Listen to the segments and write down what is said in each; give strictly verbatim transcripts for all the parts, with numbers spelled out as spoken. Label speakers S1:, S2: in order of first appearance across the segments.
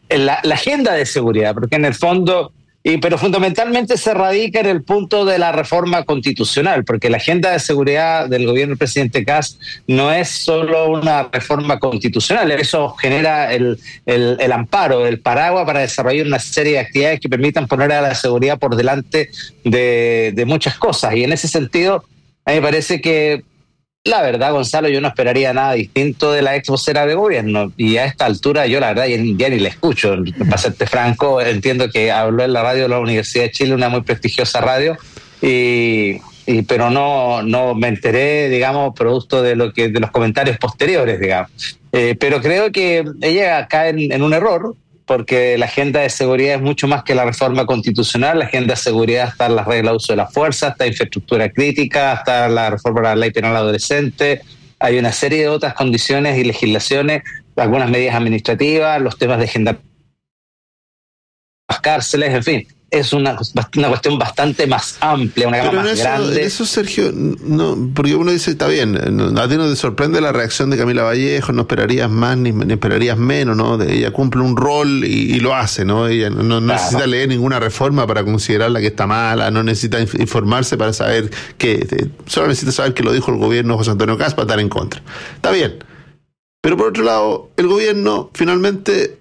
S1: la, la agenda de seguridad, porque en el fondo, y, pero fundamentalmente se radica en el punto de la reforma constitucional, porque la agenda de seguridad del gobierno del presidente Kast no es solo una reforma constitucional, eso genera el, el, el amparo, el paraguas para desarrollar una serie de actividades que permitan poner a la seguridad por delante de, de muchas cosas. Y en ese sentido, a mí me parece que, la verdad, Gonzalo, yo no esperaría nada distinto de la ex vocera de gobierno, y a esta altura yo la verdad ya, ya ni la escucho, para serte franco. Entiendo que habló en la radio de la Universidad de Chile, una muy prestigiosa radio, y, y pero no, no me enteré, digamos, producto de lo que de los comentarios posteriores, digamos. Eh, pero creo que ella cae en, en un error, porque la agenda de seguridad es mucho más que la reforma constitucional. La agenda de seguridad está en las reglas de uso de la fuerza, está infraestructura crítica, está la reforma de la ley penal adolescente. Hay una serie de otras condiciones y legislaciones, algunas medidas administrativas, los temas de agenda, las cárceles, en fin. Es una, una cuestión bastante más amplia, una gama
S2: Pero en
S1: más
S2: eso,
S1: grande.
S2: En eso, Sergio, no, porque uno dice, está bien, no, a ti no te sorprende la reacción de Camila Vallejo, no esperarías más ni, ni esperarías menos, ¿no? De, ella cumple un rol y, y lo hace, ¿no? Ella no, no claro. necesita leer ninguna reforma para considerarla que está mala, no necesita informarse para saber que, solo necesita saber que lo dijo el gobierno José Antonio Kast para estar en contra. Está bien. Pero por otro lado, el gobierno finalmente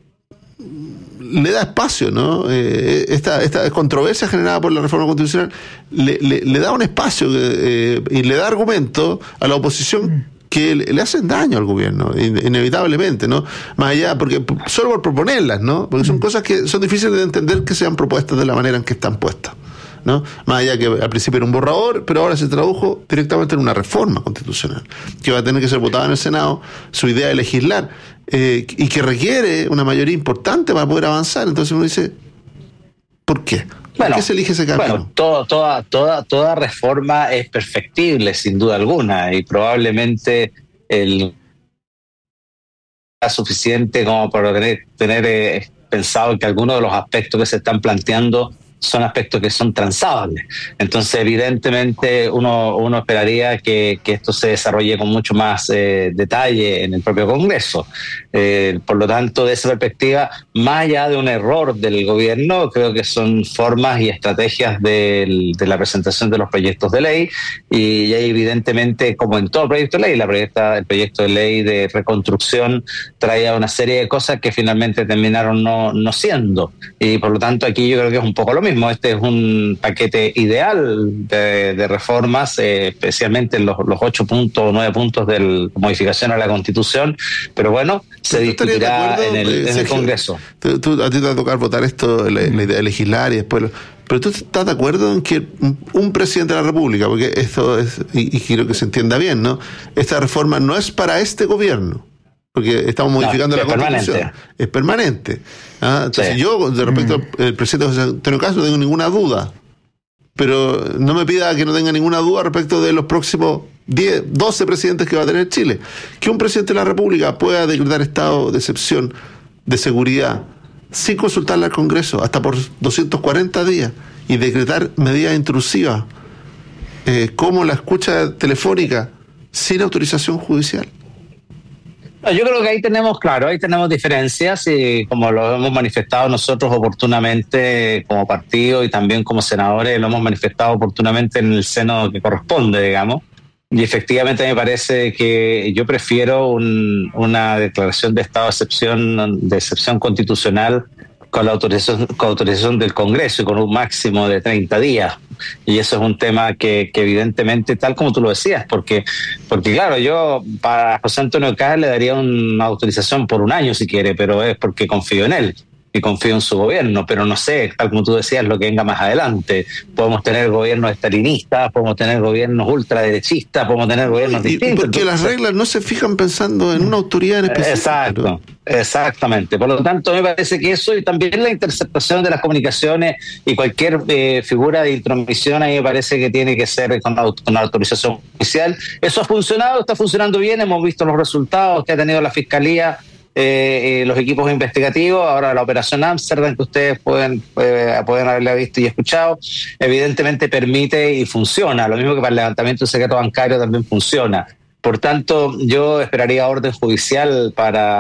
S2: le da espacio, ¿no? Eh, esta, esta controversia generada por la reforma constitucional le, le, le da un espacio eh, y le da argumento a la oposición que le, le hacen daño al gobierno, inevitablemente, ¿no? Más allá, porque solo por proponerlas, ¿no? Porque son cosas que son difíciles de entender que sean propuestas de la manera en que están puestas, ¿no? Más allá que al principio era un borrador, pero ahora se tradujo directamente en una reforma constitucional que va a tener que ser votada en el Senado, su idea de legislar, eh, y que requiere una mayoría importante para poder avanzar. Entonces uno dice, ¿por qué? ¿Por
S1: bueno,
S2: qué se elige ese camino?
S1: Bueno, todo, toda, toda, toda reforma es perfectible, sin duda alguna, y probablemente el suficiente como para tener, tener eh, pensado que algunos de los aspectos que se están planteando son aspectos que son transables. Entonces, evidentemente, uno, uno esperaría que, que esto se desarrolle con mucho más eh, detalle en el propio Congreso. Eh, por lo tanto, de esa perspectiva, más allá de un error del gobierno, creo que son formas y estrategias del, de la presentación de los proyectos de ley, y, y evidentemente, como en todo proyecto de ley, la proyecta, el proyecto de ley de reconstrucción traía una serie de cosas que finalmente terminaron no, no siendo, y por lo tanto aquí yo creo que es un poco lo mismo. Este es un paquete ideal de, de reformas, eh, especialmente en los, los ocho puntos o nueve puntos de la modificación a la Constitución, pero bueno, se discutirá en el, en el Congreso.
S2: Tú, tú, a ti te va a tocar votar esto, la, la idea de legislar y después... Lo, pero tú estás de acuerdo en que un presidente de la República, porque esto es, y, y quiero que se entienda bien, ¿no? Esta reforma no es para este gobierno, porque estamos modificando no, la Constitución. Permanente. Es permanente. ¿Ah? Entonces sí. Yo, de respecto mm. al presidente José Antonio Kast, no tengo ninguna duda. Pero no me pida que no tenga ninguna duda respecto de los próximos diez, doce presidentes que va a tener Chile. Que un presidente de la República pueda decretar estado de excepción de seguridad sin consultarle al Congreso, hasta por doscientos cuarenta días, y decretar medidas intrusivas, eh, como la escucha telefónica, sin autorización judicial.
S1: Yo creo que ahí tenemos, claro, ahí tenemos diferencias, y como lo hemos manifestado nosotros oportunamente como partido y también como senadores, lo hemos manifestado oportunamente en el seno que corresponde, digamos. Y efectivamente me parece que yo prefiero un, una declaración de estado de excepción, de excepción constitucional con la autorización, con autorización del Congreso y con un máximo de treinta días. Y eso es un tema que, que evidentemente, tal como tú lo decías, porque, porque claro, yo para José Antonio Kast le daría una autorización por un año si quiere, pero es porque confío en él y confío en su gobierno, pero no sé, tal como tú decías, lo que venga más adelante. Podemos tener gobiernos estalinistas, podemos tener gobiernos ultraderechistas, podemos tener gobiernos
S2: y,
S1: distintos.
S2: Porque
S1: Entonces,
S2: las reglas no se fijan pensando en una autoridad en específico.
S1: Exacto, pero... exactamente. Por lo tanto, me parece que eso, y también la interceptación de las comunicaciones y cualquier eh, figura de intromisión, ahí me parece que tiene que ser con, con la autorización oficial. Eso ha funcionado, está funcionando bien, hemos visto los resultados que ha tenido la Fiscalía, Eh, eh, los equipos investigativos, ahora la operación Amsterdam que ustedes pueden, eh, pueden haberla visto y escuchado, evidentemente permite y funciona, lo mismo que para el levantamiento del secreto bancario también funciona. Por tanto, yo esperaría orden judicial para,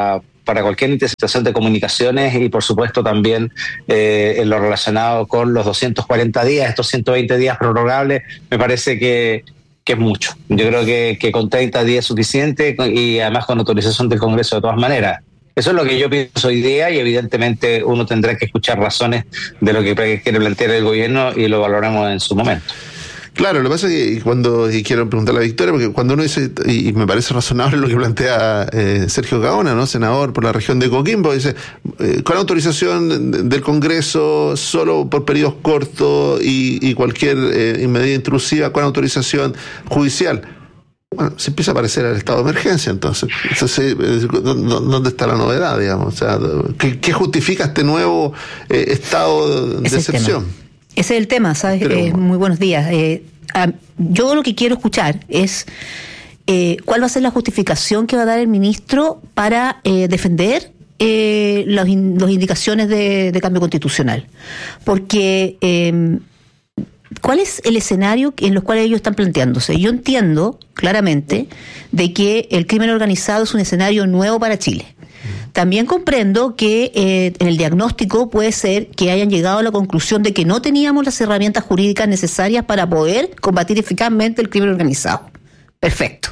S1: para cualquier interceptación de comunicaciones y, por supuesto, también eh, en lo relacionado con los doscientos cuarenta días, estos ciento veinte días prorrogables, me parece que, que es mucho. Yo creo que, que con treinta días es suficiente y además con autorización del Congreso de todas maneras. Eso es lo que yo pienso hoy día y evidentemente uno tendrá que escuchar razones de lo que quiere plantear el gobierno y lo valoramos en su momento.
S2: Claro, lo que pasa es que cuando, y quiero preguntarle a Victoria, porque cuando uno dice, y me parece razonable lo que plantea eh, Sergio Gaona, ¿no?, senador por la región de Coquimbo, dice, eh, con autorización del Congreso, solo por periodos cortos y, y cualquier eh, medida intrusiva con autorización judicial. Bueno, se empieza a aparecer el estado de emergencia, entonces. entonces ¿Dónde está la novedad, digamos? O sea, ¿qué, qué justifica este nuevo eh, estado de excepción?
S3: Ese es el tema, ¿sabes?
S2: Pero,
S3: eh, muy buenos días. Eh, ah, yo lo que quiero escuchar es eh, cuál va a ser la justificación que va a dar el ministro para eh, defender eh, las in, los indicaciones de, de cambio constitucional. Porque eh, ¿cuál es el escenario en los cuales ellos están planteándose? Yo entiendo claramente de que el crimen organizado es un escenario nuevo para Chile. También comprendo que eh, en el diagnóstico puede ser que hayan llegado a la conclusión de que no teníamos las herramientas jurídicas necesarias para poder combatir eficazmente el crimen organizado. Perfecto.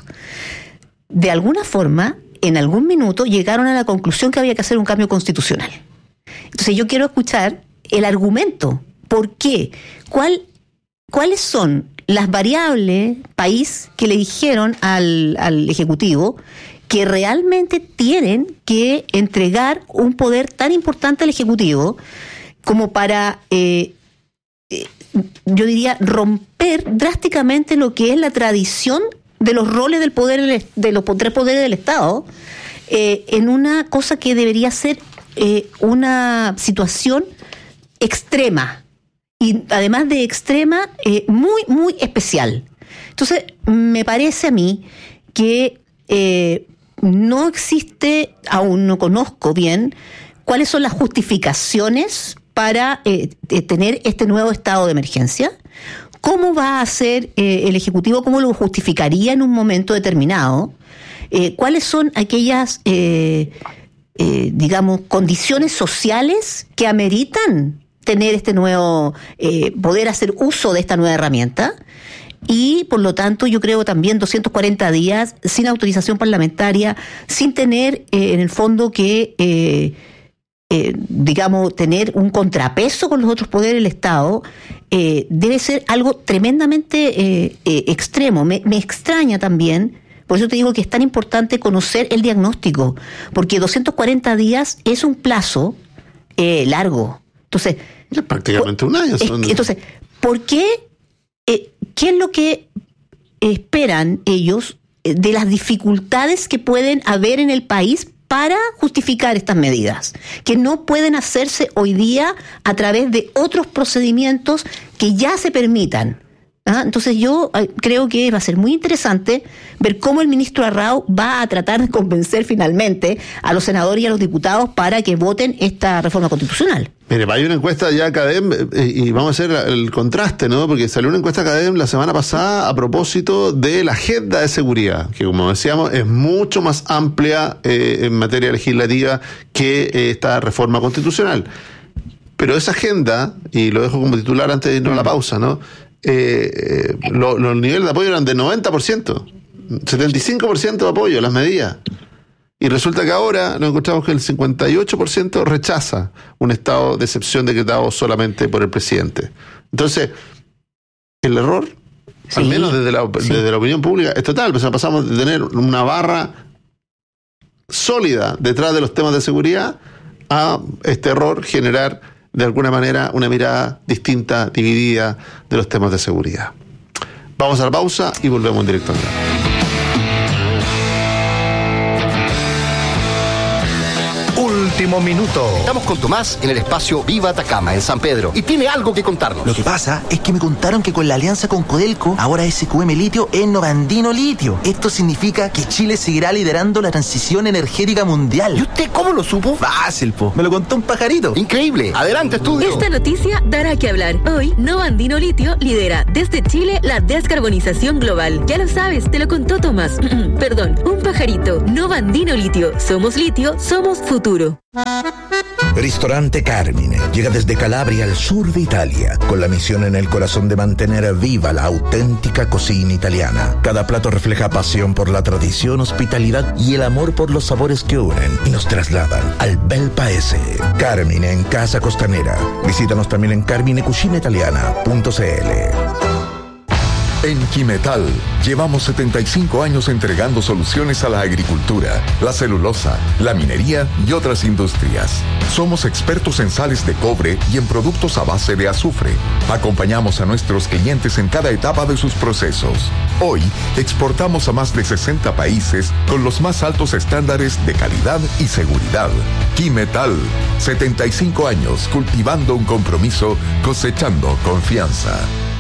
S3: De alguna forma, en algún minuto, llegaron a la conclusión que había que hacer un cambio constitucional. Entonces yo quiero escuchar el argumento. ¿Por qué? ¿Cuál, ¿Cuáles son las variables país que le dijeron al, al Ejecutivo que realmente tienen que entregar un poder tan importante al Ejecutivo como para, eh, eh, yo diría, romper drásticamente lo que es la tradición de los roles del poder, de los tres poderes del Estado, eh, en una cosa que debería ser eh, una situación extrema, y además de extrema, eh, muy, muy especial. Entonces, me parece a mí que eh, no existe, aún no conozco bien, cuáles son las justificaciones para eh, tener este nuevo estado de emergencia. ¿Cómo va a hacer eh, el Ejecutivo? ¿Cómo lo justificaría en un momento determinado? Eh, ¿Cuáles son aquellas, eh, eh, digamos, condiciones sociales que ameritan tener este nuevo, eh, poder hacer uso de esta nueva herramienta? Y, por lo tanto, yo creo también doscientos cuarenta días sin autorización parlamentaria, sin tener, eh, en el fondo, que, eh, eh, digamos, tener un contrapeso con los otros poderes del Estado, eh, debe ser algo tremendamente eh, eh, extremo. Me, me extraña también, por eso te digo que es tan importante conocer el diagnóstico, porque doscientos cuarenta días es un plazo eh, largo. Entonces,
S2: es prácticamente un año. Son...
S3: Entonces, ¿por qué? Eh, ¿Qué es lo que esperan ellos de las dificultades que pueden haber en el país para justificar estas medidas? Que no pueden hacerse hoy día a través de otros procedimientos que ya se permitan. ¿Ah? Entonces yo eh, creo que va a ser muy interesante ver cómo el ministro Arrau va a tratar de convencer finalmente a los senadores y a los diputados para que voten esta reforma constitucional.
S2: Mire, hay una encuesta ya CADEM eh, y vamos a hacer el contraste, ¿no? Porque salió una encuesta CADEM la semana pasada a propósito de la agenda de seguridad, que como decíamos es mucho más amplia eh, en materia legislativa que eh, esta reforma constitucional. Pero esa agenda, y lo dejo como titular antes de irnos a la pausa, ¿no? Eh, eh, lo, los niveles de apoyo eran de noventa por ciento, setenta y cinco por ciento de apoyo a las medidas. Y resulta que ahora nos encontramos que el cincuenta y ocho por ciento rechaza un estado de excepción decretado solamente por el presidente. Entonces, el error, sí, al menos desde la, sí. desde la opinión pública, es total. Pues pasamos de tener una barra sólida detrás de los temas de seguridad a este error generar de alguna manera una mirada distinta, dividida de los temas de seguridad. Vamos a la pausa y volvemos en directo.
S4: último minuto.
S5: Estamos con Tomás en el espacio Viva Atacama, en San Pedro, y tiene algo que contarnos.
S6: Lo que pasa es que me contaron que con la alianza con Codelco, ahora S Q M Litio es Novandino Litio. Esto significa que Chile seguirá liderando la transición energética mundial.
S5: ¿Y usted cómo lo supo?
S6: Fácil, po. Me lo contó un pajarito.
S5: Increíble. Adelante, estudio.
S7: Esta noticia dará que hablar. Hoy, Novandino Litio lidera desde Chile la descarbonización global. Ya lo sabes, te lo contó Tomás. Perdón, un pajarito. Novandino Litio. Somos litio, somos futuro.
S4: Ristorante Carmine llega desde Calabria al sur de Italia, con la misión en el corazón de mantener viva la auténtica cocina italiana. Cada plato refleja pasión por la tradición, hospitalidad y el amor por los sabores que unen y nos trasladan al bel paese. Carmine en Casa Costanera. Visítanos también en carmine cucina italiana punto c l.
S8: En Quimetal llevamos setenta y cinco años entregando soluciones a la agricultura, la celulosa, la minería y otras industrias. Somos expertos en sales de cobre y en productos a base de azufre. Acompañamos a nuestros clientes en cada etapa de sus procesos. Hoy exportamos a más de sesenta países con los más altos estándares de calidad y seguridad. Quimetal, setenta y cinco años cultivando un compromiso, cosechando confianza.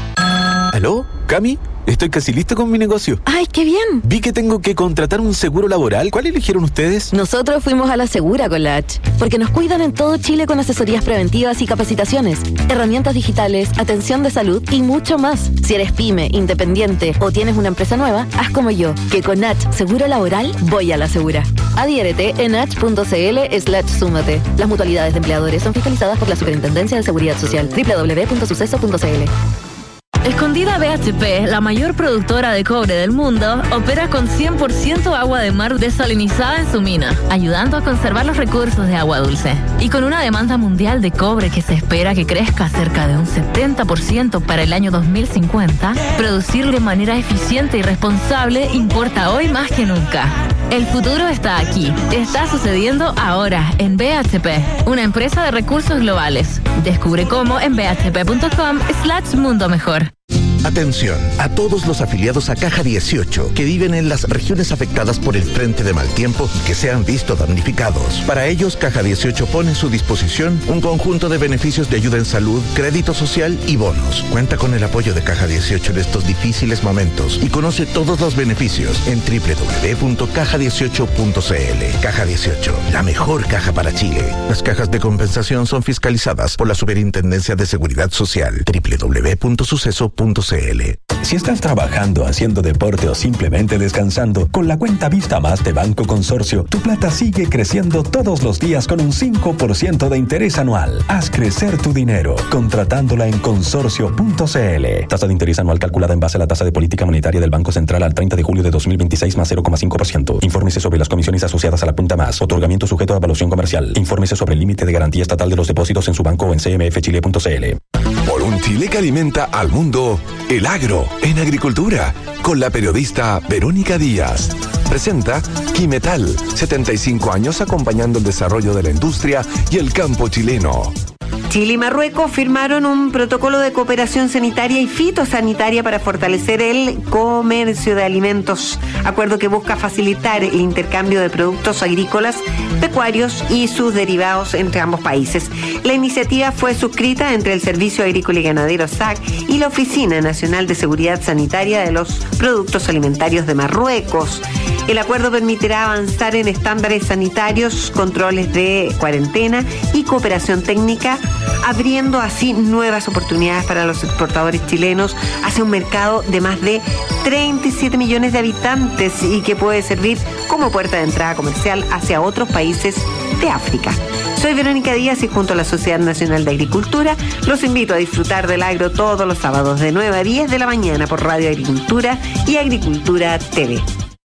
S9: ¿Aló? ¿Cami? Estoy casi listo con mi negocio.
S7: ¡Ay, qué bien!
S9: Vi que tengo que contratar un seguro laboral. ¿Cuál eligieron ustedes?
S7: Nosotros fuimos a la Segura con la H, porque nos cuidan en todo Chile con asesorías preventivas y capacitaciones, herramientas digitales, atención de salud y mucho más. Si eres pyme, independiente o tienes una empresa nueva, haz como yo, que con H Seguro Laboral voy a la Segura. Adhiérete en h punto c l slash súmate. Las mutualidades de empleadores son fiscalizadas por la Superintendencia de Seguridad Social. doble u doble u doble u punto suceso punto c l. Escondida B H P, la mayor productora de cobre del mundo, opera con cien por ciento agua de mar desalinizada en su mina, ayudando a conservar los recursos de agua dulce. Y con una demanda mundial de cobre que se espera que crezca cerca de un setenta por ciento para el año dos mil cincuenta, producir de manera eficiente y responsable importa hoy más que nunca. El futuro está aquí. Está sucediendo ahora en B H P, una empresa de recursos globales. Descubre cómo en b h p punto com slash mundo mejor.
S4: Atención a todos los afiliados a Caja dieciocho que viven en las regiones afectadas por el frente de mal tiempo y que se han visto damnificados. Para ellos, Caja dieciocho pone a su disposición un conjunto de beneficios de ayuda en salud, crédito social y bonos. Cuenta con el apoyo de Caja dieciocho en estos difíciles momentos y conoce todos los beneficios en doble u doble u doble u punto caja dieciocho punto c l. Caja dieciocho, la mejor caja para Chile. Las cajas de compensación son fiscalizadas por la Superintendencia de Seguridad Social. doble u doble u doble u punto suceso punto c l.
S10: Si estás trabajando, haciendo deporte o simplemente descansando, con la cuenta Vista Más de Banco Consorcio, tu plata sigue creciendo todos los días con un cinco por ciento de interés anual. Haz crecer tu dinero contratándola en consorcio punto c l. Tasa de interés anual calculada en base a la tasa de política monetaria del Banco Central al treinta de julio de dos mil veintiséis más cero coma cinco por ciento. Infórmese sobre las comisiones asociadas a la cuenta Más. Otorgamiento sujeto a evaluación comercial. Infórmese sobre el límite de garantía estatal de los depósitos en su banco o en c m f chile punto c l.
S8: Por un Chile que alimenta al mundo, el agro en agricultura, con la periodista Verónica Díaz. Presenta Quimetal, setenta y cinco años acompañando el desarrollo de la industria y el campo chileno.
S11: Chile y Marruecos firmaron un protocolo de cooperación sanitaria y fitosanitaria para fortalecer el comercio de alimentos, acuerdo que busca facilitar el intercambio de productos agrícolas, pecuarios y sus derivados entre ambos países. La iniciativa fue suscrita entre el Servicio Agrícola y Ganadero S A C y la Oficina Nacional de Seguridad Sanitaria de los Productos Alimentarios de Marruecos. El acuerdo permitirá avanzar en estándares sanitarios, controles de cuarentena y cooperación técnica, abriendo así nuevas oportunidades para los exportadores chilenos hacia un mercado de más de treinta y siete millones de habitantes y que puede servir como puerta de entrada comercial hacia otros países de África. Soy Verónica Díaz y junto a la Sociedad Nacional de Agricultura los invito a disfrutar del agro todos los sábados de nueve a diez de la mañana por Radio Agricultura y Agricultura T V.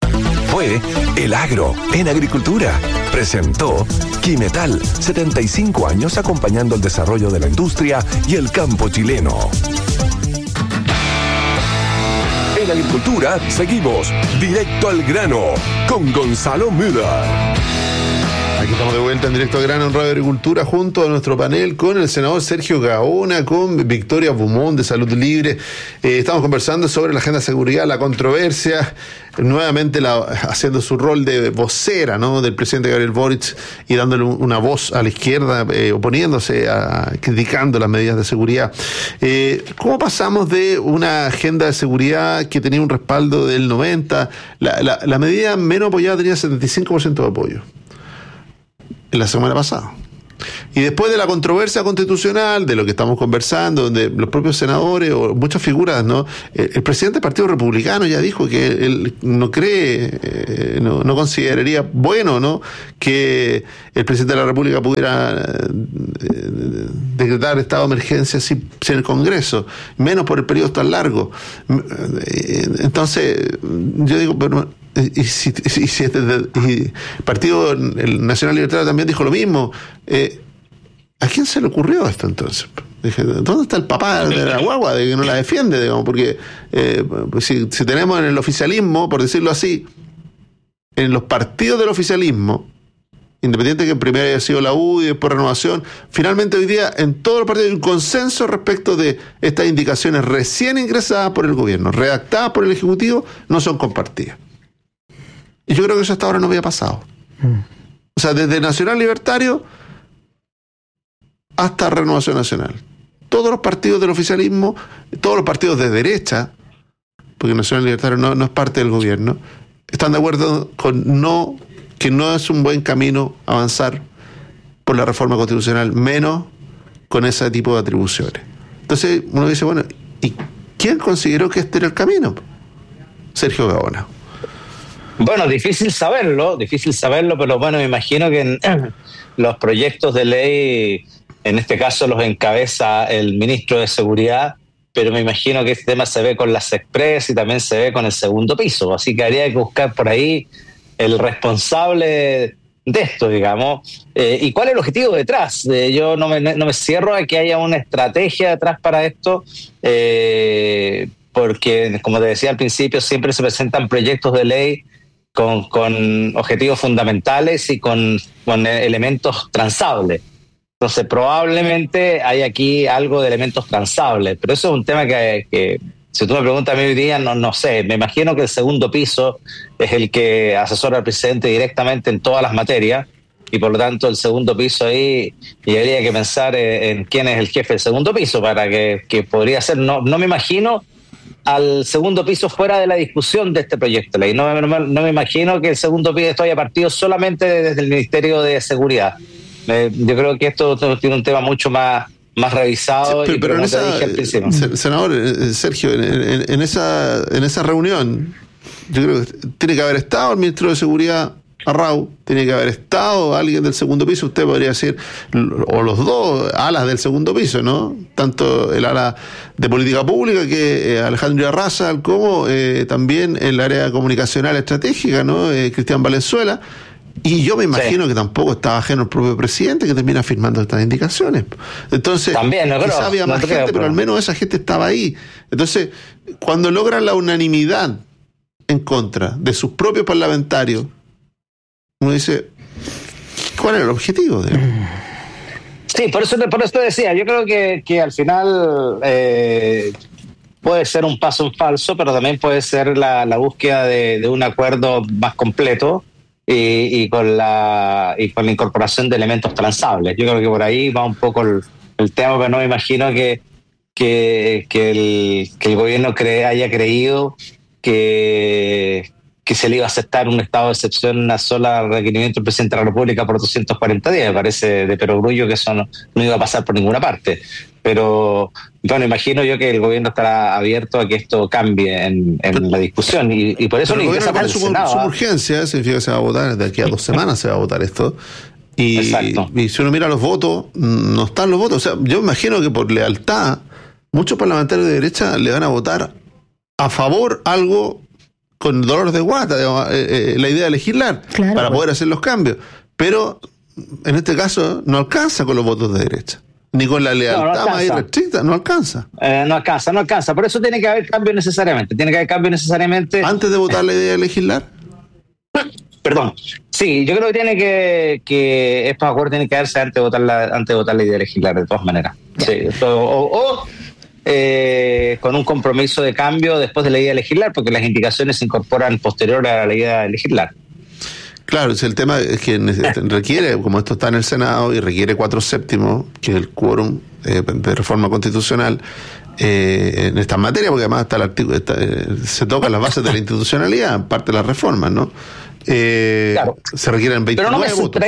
S8: Fue El Agro en Agricultura. Presentó Quimetal, setenta y cinco años acompañando el desarrollo de la industria y el campo chileno. En Agricultura seguimos directo al grano con Gonzalo Müller.
S2: Aquí estamos de vuelta en directo a Grano en Radio Agricultura junto a nuestro panel con el senador Sergio Gaona, con Victoria Beaumont de Salud Libre. Eh, estamos conversando sobre la agenda de seguridad, la controversia, nuevamente la, haciendo su rol de vocera, ¿no?, del presidente Gabriel Boric y dándole una voz a la izquierda, eh, oponiéndose, a, criticando las medidas de seguridad. Eh, ¿Cómo pasamos de una agenda de seguridad que tenía un respaldo del noventa? La, la, la medida menos apoyada tenía setenta y cinco por ciento de apoyo en la semana pasada. Y después de la controversia constitucional, de lo que estamos conversando, donde los propios senadores o muchas figuras, ¿no? El, el presidente del Partido Republicano ya dijo que él no cree, eh, no, no consideraría bueno, ¿no?, que el presidente de la República pudiera eh, decretar estado de emergencia sin, sin el Congreso, menos por el periodo tan largo. Entonces, yo digo, pero Y si, y si este, y el Partido el Nacional Libertario también dijo lo mismo, eh, ¿a quién se le ocurrió esto entonces? Dije, ¿dónde está el papá de la guagua de que no la defiende? Digamos, porque eh, pues si, si tenemos en el oficialismo, por decirlo así, en los partidos del oficialismo, independiente que primero haya sido la U y después Renovación, finalmente hoy día en todos los partidos hay un consenso respecto de estas indicaciones recién ingresadas por el gobierno, redactadas por el Ejecutivo, no son compartidas. Y yo creo que eso hasta ahora no había pasado. Mm. O sea, desde Nacional Libertario hasta Renovación Nacional. Todos los partidos del oficialismo, todos los partidos de derecha, porque Nacional Libertario no, no es parte del gobierno, están de acuerdo con no, que no es un buen camino avanzar por la reforma constitucional, menos con ese tipo de atribuciones. Entonces uno dice, bueno, ¿y quién consideró que este era el camino? Sergio Gaona.
S1: Bueno, difícil saberlo, difícil saberlo, pero bueno, me imagino que en los proyectos de ley, en este caso los encabeza el ministro de Seguridad, pero me imagino que este tema se ve con las Express y también se ve con el segundo piso, así que habría que buscar por ahí el responsable de esto, digamos. Eh, ¿Y cuál es el objetivo detrás? Eh, yo no me, no me cierro a que haya una estrategia detrás para esto, eh, porque, como te decía al principio, siempre se presentan proyectos de ley Con, con objetivos fundamentales y con, con elementos transables. Entonces, probablemente hay aquí algo de elementos transables, pero eso es un tema que, que si tú me preguntas a mí hoy día, no, no sé. Me imagino que el segundo piso es el que asesora al presidente directamente en todas las materias, y por lo tanto el segundo piso ahí, y habría que pensar en quién es el jefe del segundo piso para que, que podría ser. No, no me imagino al segundo piso fuera de la discusión de este proyecto de ley. No, no, no me imagino que el segundo piso haya partido solamente desde el Ministerio de Seguridad. Eh, yo creo que esto tiene un tema mucho más, más revisado.
S2: Sí, pero,
S1: y,
S2: pero en
S1: no
S2: esa,
S1: te dije al
S2: senador Sergio, en, en, en, esa, en esa reunión, yo creo que tiene que haber estado el ministro de Seguridad, Arrau, tiene que haber estado alguien del segundo piso, usted podría decir, o los dos alas del segundo piso, ¿no? Tanto el ala de política pública, que eh, Alejandro Arrasa, como eh, también el área comunicacional estratégica, ¿no? Eh, Cristian Valenzuela. Y yo me imagino sí. que tampoco estaba ajeno el propio presidente, que termina firmando estas indicaciones. Entonces,
S1: también, no creo,
S2: quizá había
S1: no
S2: más gente,
S1: creo,
S2: pero,
S1: pero al
S2: menos esa gente estaba ahí. Entonces, cuando logran la unanimidad en contra de sus propios parlamentarios, uno dice, ¿cuál era el objetivo de él?
S1: Sí, por eso, por eso decía, yo creo que, que al final eh, puede ser un paso en falso, pero también puede ser la, la búsqueda de, de un acuerdo más completo y, y, con la, y con la incorporación de elementos transables. Yo creo que por ahí va un poco el, el tema, pero no me imagino que, que, que, el, que el gobierno cree, haya creído que... que se le iba a aceptar un estado de excepción a sola requerimiento del presidente de la República por doscientos cuarenta días. Me parece de perogrullo que eso no, no iba a pasar por ninguna parte. Pero, bueno, imagino yo que el gobierno estará abierto a que esto cambie en, en la discusión. Y, y por eso
S2: el gobierno por su, su urgencia, significa que se va a votar, de aquí a dos semanas se va a votar esto. Y, y si uno mira los votos, no están los votos. O sea, yo imagino que por lealtad, muchos parlamentarios de derecha le van a votar a favor algo con dolor de guata, digamos, eh, eh, la idea de legislar, claro, para poder hacer los cambios. Pero en este caso no alcanza con los votos de derecha, ni con la lealtad no, no más irrestricta, no alcanza.
S1: Eh, no alcanza, no alcanza. Por eso tiene que haber cambio necesariamente. Tiene que haber cambio necesariamente.
S2: Antes de votar la idea de legislar.
S1: Perdón. Sí, yo creo que tiene que, que estos acuerdos tienen que darse antes de votar la, antes de votar la idea de legislar, de todas maneras. Sí, esto, o, o eh, con un compromiso de cambio después de la idea de legislar, porque las indicaciones se incorporan posterior a la idea de legislar.
S2: Claro, si el tema es que requiere, como esto está en el Senado y requiere cuatro séptimos, que es el quórum eh, de reforma constitucional, eh, en esta materia, porque además está el artículo, está, eh, se tocan las bases de la institucionalidad, parte de las reformas, ¿no? Eh, claro. Se requieren veintinueve
S1: pero no me
S2: votos.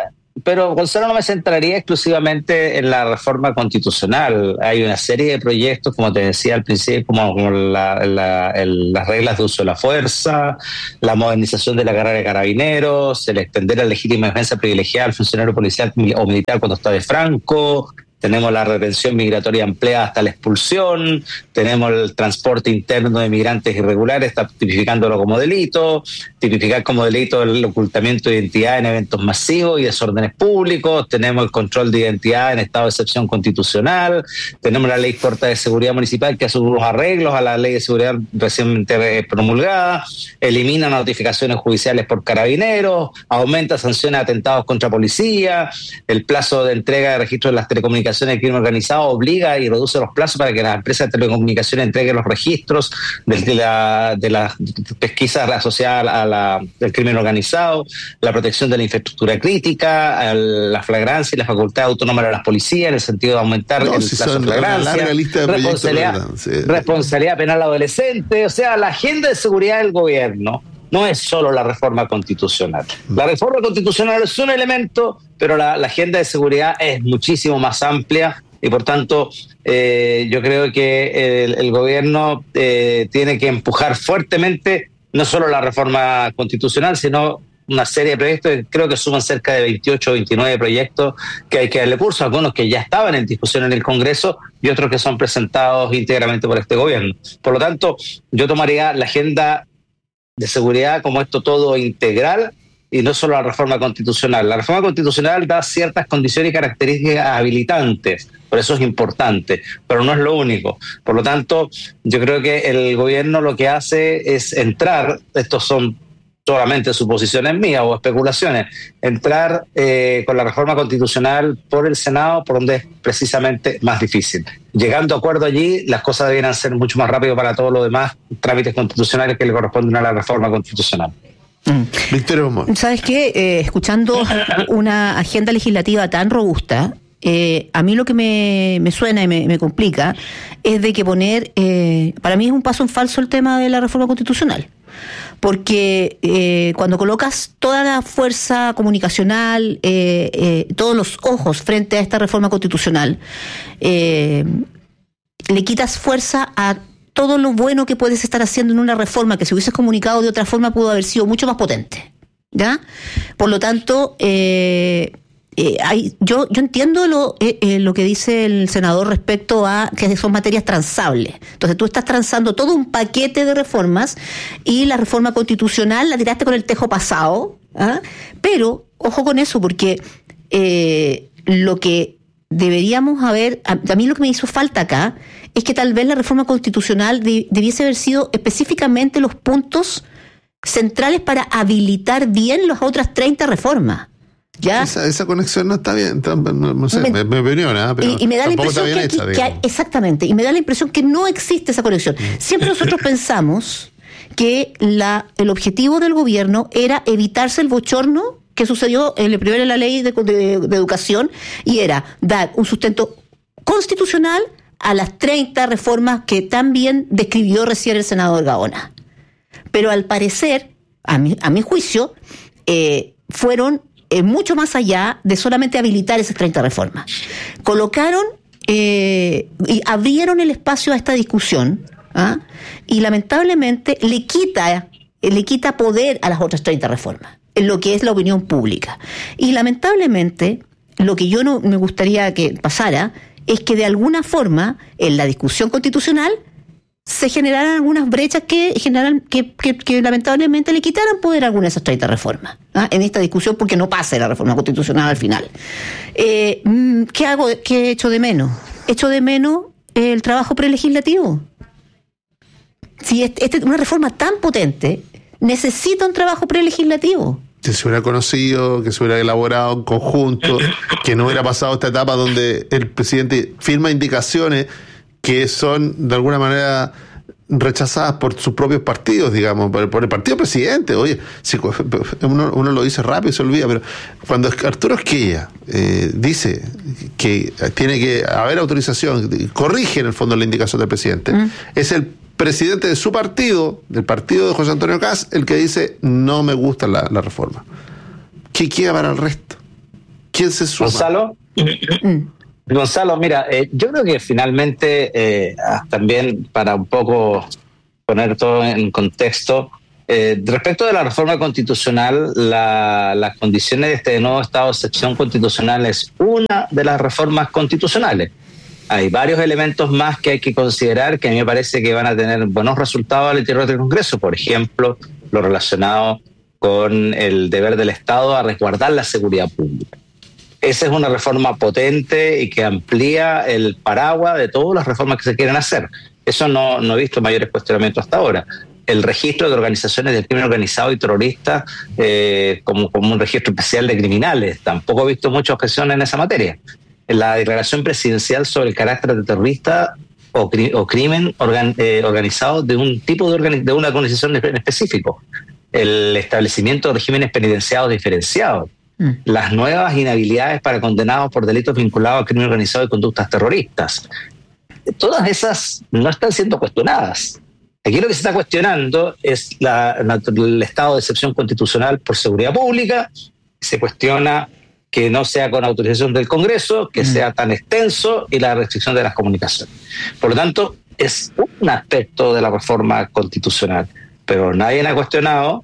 S1: Pero, Gonzalo, no me centraría exclusivamente en la reforma constitucional. Hay una serie de proyectos, como te decía al principio, como, como la, la, el, las reglas de uso de la fuerza, la modernización de la carrera de carabineros, el extender la legítima defensa privilegiada al funcionario policial o militar cuando está de Franco. Tenemos la retención migratoria ampliada hasta la expulsión, tenemos el transporte interno de migrantes irregulares, está tipificándolo como delito, tipificar como delito el ocultamiento de identidad en eventos masivos y desórdenes públicos, tenemos el control de identidad en estado de excepción constitucional, tenemos la ley corta de seguridad municipal que hace unos arreglos a la ley de seguridad recientemente promulgada, elimina notificaciones judiciales por carabineros, aumenta sanciones a atentados contra policía, el plazo de entrega de registro de las telecomunicaciones del crimen organizado obliga y reduce los plazos para que las empresas de telecomunicaciones entreguen los registros de la, de la pesquisa asociada a la, al crimen organizado, la protección de la infraestructura crítica, la flagrancia y la facultad autónoma de las policías en el sentido de aumentar no, el si plazo de flagrancia, lista de responsabilidad, sí. responsabilidad penal adolescente. O sea, la agenda de seguridad del gobierno no es solo la reforma constitucional. La reforma constitucional es un elemento, pero la, la agenda de seguridad es muchísimo más amplia y por tanto eh, yo creo que el, el gobierno eh, tiene que empujar fuertemente no solo la reforma constitucional, sino una serie de proyectos, creo que suman cerca de veintiocho o veintinueve proyectos que hay que darle curso, algunos que ya estaban en discusión en el Congreso y otros que son presentados íntegramente por este gobierno. Por lo tanto, yo tomaría la agenda de seguridad como esto todo integral y no solo la reforma constitucional. La reforma constitucional da ciertas condiciones y características habilitantes, por eso es importante, pero no es lo único. Por lo tanto, yo creo que el gobierno lo que hace es entrar, estos son solamente suposiciones mías o especulaciones, entrar eh, con la reforma constitucional por el Senado, por donde es precisamente más difícil. Llegando a acuerdo allí, las cosas debieran ser mucho más rápido para todos los demás trámites constitucionales que le corresponden a la reforma constitucional.
S3: Mm. ¿Sabes qué? Eh, escuchando una agenda legislativa tan robusta, eh, a mí lo que me, me suena y me, me complica es de que poner, eh, para mí es un paso en falso el tema de la reforma constitucional. Porque eh, cuando colocas toda la fuerza comunicacional, eh, eh, todos los ojos frente a esta reforma constitucional, eh, le quitas fuerza a todo lo bueno que puedes estar haciendo en una reforma que si hubieses comunicado de otra forma pudo haber sido mucho más potente, ¿ya? Por lo tanto, eh, eh, hay, yo yo entiendo lo eh, eh, lo que dice el senador respecto a que son materias transables. Entonces tú estás transando todo un paquete de reformas y la reforma constitucional la tiraste con el tejo pasado, ¿ah? Pero ojo con eso, porque eh, lo que deberíamos haber, a, a mí lo que me hizo falta acá es que tal vez la reforma constitucional de, debiese haber sido específicamente los puntos centrales para habilitar bien las otras treinta reformas. ¿Ya?
S2: Esa, esa conexión no está bien, no, no sé, me, me, me opinión, ¿eh? Pero
S3: y, y me da la impresión que, hecha, que, que hay, exactamente, y me da la impresión que no existe esa conexión. Siempre nosotros pensamos que la, el objetivo del gobierno era evitarse el bochorno que sucedió en el primero de la ley de, de, de educación, y era dar un sustento constitucional a las treinta reformas que tan bien describió recién el senador Gaona. Pero al parecer, a mi, a mi juicio, eh, fueron eh, mucho más allá de solamente habilitar esas treinta reformas. Colocaron eh, y abrieron el espacio a esta discusión, ¿ah? Y lamentablemente le quita, le quita poder a las otras treinta reformas, en lo que es la opinión pública. Y lamentablemente, lo que yo no me gustaría que pasara es que de alguna forma, en la discusión constitucional, se generaran algunas brechas que generan que, que, que lamentablemente le quitaran poder a algunas de esas treinta reformas, ¿ah? En esta discusión, porque no pase la reforma constitucional al final. Eh, ¿Qué hago? ¿Qué echo de menos? Echo de menos el trabajo prelegislativo. Si este, este, una reforma tan potente necesita un trabajo prelegislativo.
S2: que se hubiera conocido, que se hubiera elaborado en conjunto, que no hubiera pasado esta etapa donde el presidente firma indicaciones que son de alguna manera rechazadas por sus propios partidos, digamos, por, por el partido presidente. Oye, si uno, uno lo dice rápido y se olvida, pero cuando Arturo Esquella eh, dice que tiene que haber autorización, corrige en el fondo la indicación del presidente, mm. es el presidente de su partido, del partido de José Antonio Kast, el que dice no me gusta la, la reforma. ¿Qué queda para el resto? ¿Quién se suma?
S1: Gonzalo. Gonzalo, mira, eh, yo creo que finalmente, eh, también para un poco poner todo en contexto, eh, respecto de la reforma constitucional, la, las condiciones de este nuevo estado de excepción constitucional es una de las reformas constitucionales. Hay varios elementos más que hay que considerar que a mí me parece que van a tener buenos resultados al interior del Congreso. Por ejemplo, lo relacionado con el deber del Estado a resguardar la seguridad pública. Esa es una reforma potente y que amplía el paraguas de todas las reformas que se quieren hacer. Eso no, no he visto mayores cuestionamientos hasta ahora. El registro de organizaciones del crimen organizado y terrorista eh, como, como un registro especial de criminales. Tampoco he visto muchas objeciones en esa materia. La declaración presidencial sobre el carácter de terrorista o, cri, o crimen organ, eh, organizado de un tipo de, organi, de una organización en específico. El establecimiento de regímenes penitenciados diferenciados. Mm. Las nuevas inhabilidades para condenados por delitos vinculados al crimen organizado y conductas terroristas. Todas esas no están siendo cuestionadas. Aquí lo que se está cuestionando es la, la, el estado de excepción constitucional por seguridad pública. Se cuestiona que no sea con autorización del Congreso, que mm. sea tan extenso, y la restricción de las comunicaciones. Por lo tanto, es un aspecto de la reforma constitucional, pero nadie ha cuestionado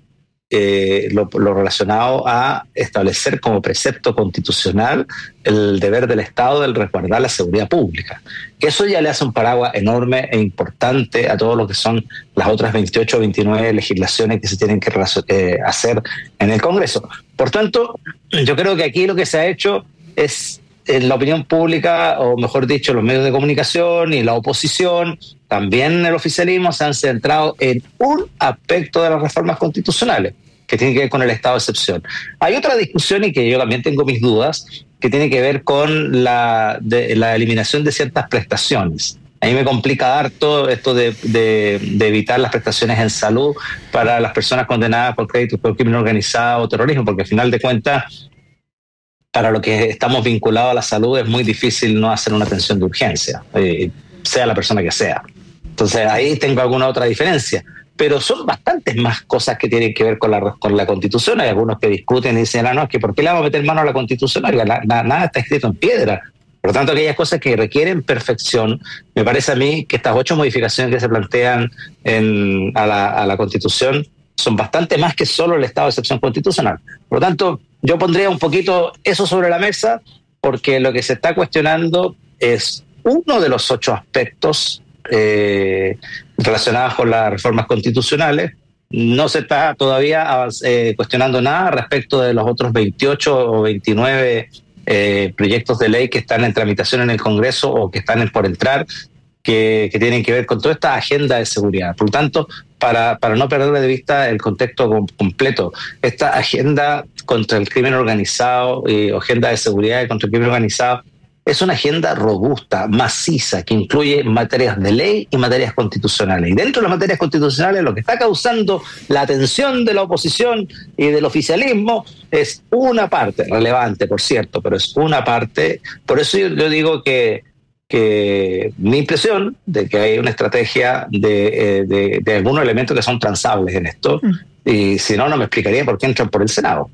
S1: eh, lo, lo relacionado a establecer como precepto constitucional el deber del Estado de resguardar la seguridad pública. Que eso ya le hace un paraguas enorme e importante a todo lo que son las otras veintiocho o veintinueve legislaciones que se tienen que eh, hacer en el Congreso. Por tanto, yo creo que aquí lo que se ha hecho es, en la opinión pública, o mejor dicho, los medios de comunicación y la oposición, también el oficialismo, se han centrado en un aspecto de las reformas constitucionales, que tiene que ver con el estado de excepción. Hay otra discusión, y que yo también tengo mis dudas, que tiene que ver con la, de, la eliminación de ciertas prestaciones. A mí me complica harto esto de, de, de evitar las prestaciones en salud para las personas condenadas por créditos por crimen organizado o terrorismo, porque al final de cuentas, para lo que estamos vinculados a la salud, es muy difícil no hacer una atención de urgencia, eh, sea la persona que sea. Entonces ahí tengo alguna otra diferencia. Pero son bastantes más cosas que tienen que ver con la, con la Constitución. Hay algunos que discuten y dicen, ah, no, es que ¿por qué le vamos a meter mano a la Constitución? Nada, nada está escrito en piedra. Por lo tanto, aquellas cosas que requieren perfección, me parece a mí que estas ocho modificaciones que se plantean en, a, la, a la Constitución son bastante más que solo el estado de excepción constitucional. Por lo tanto, yo pondría un poquito eso sobre la mesa, porque lo que se está cuestionando es uno de los ocho aspectos eh, relacionados con las reformas constitucionales. No se está todavía eh, cuestionando nada respecto de los otros veintiocho o veintinueve eh, proyectos de ley que están en tramitación en el Congreso o que están por entrar, que, que tienen que ver con toda esta agenda de seguridad. Por lo tanto, para, para no perder de vista el contexto com- completo, esta agenda contra el crimen organizado y eh, agenda de seguridad contra el crimen organizado es una agenda robusta, maciza, que incluye materias de ley y materias constitucionales. Y dentro de las materias constitucionales, lo que está causando la atención de la oposición y del oficialismo es una parte, relevante por cierto, pero es una parte. Por eso yo, yo digo que, que mi impresión de que hay una estrategia de, de, de algunos elementos que son transables en esto, mm. y si no, no me explicaría por qué entran por el Senado.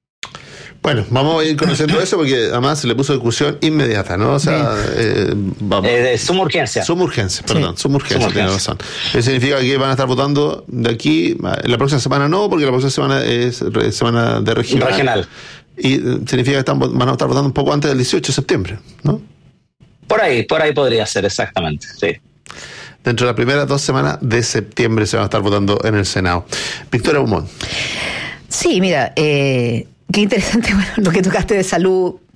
S2: Bueno, vamos a ir conociendo eso porque además se le puso discusión inmediata, ¿no? O sea, eh, vamos.
S1: Eh, de suma urgencia.
S2: Suma urgencia, perdón, sí. suma urgencia, tiene razón. Eso significa que van a estar votando de aquí, la próxima semana no, porque la próxima semana es semana de regional.
S1: Regional.
S2: Y significa que están, van a estar votando un poco antes del dieciocho de septiembre, ¿no?
S1: Por ahí, por ahí podría ser, exactamente, sí.
S2: Dentro de las primeras dos semanas de septiembre se van a estar votando en el Senado. Victoria Beaumont.
S3: Sí, mira, eh... qué interesante, bueno, lo que tocaste de salud,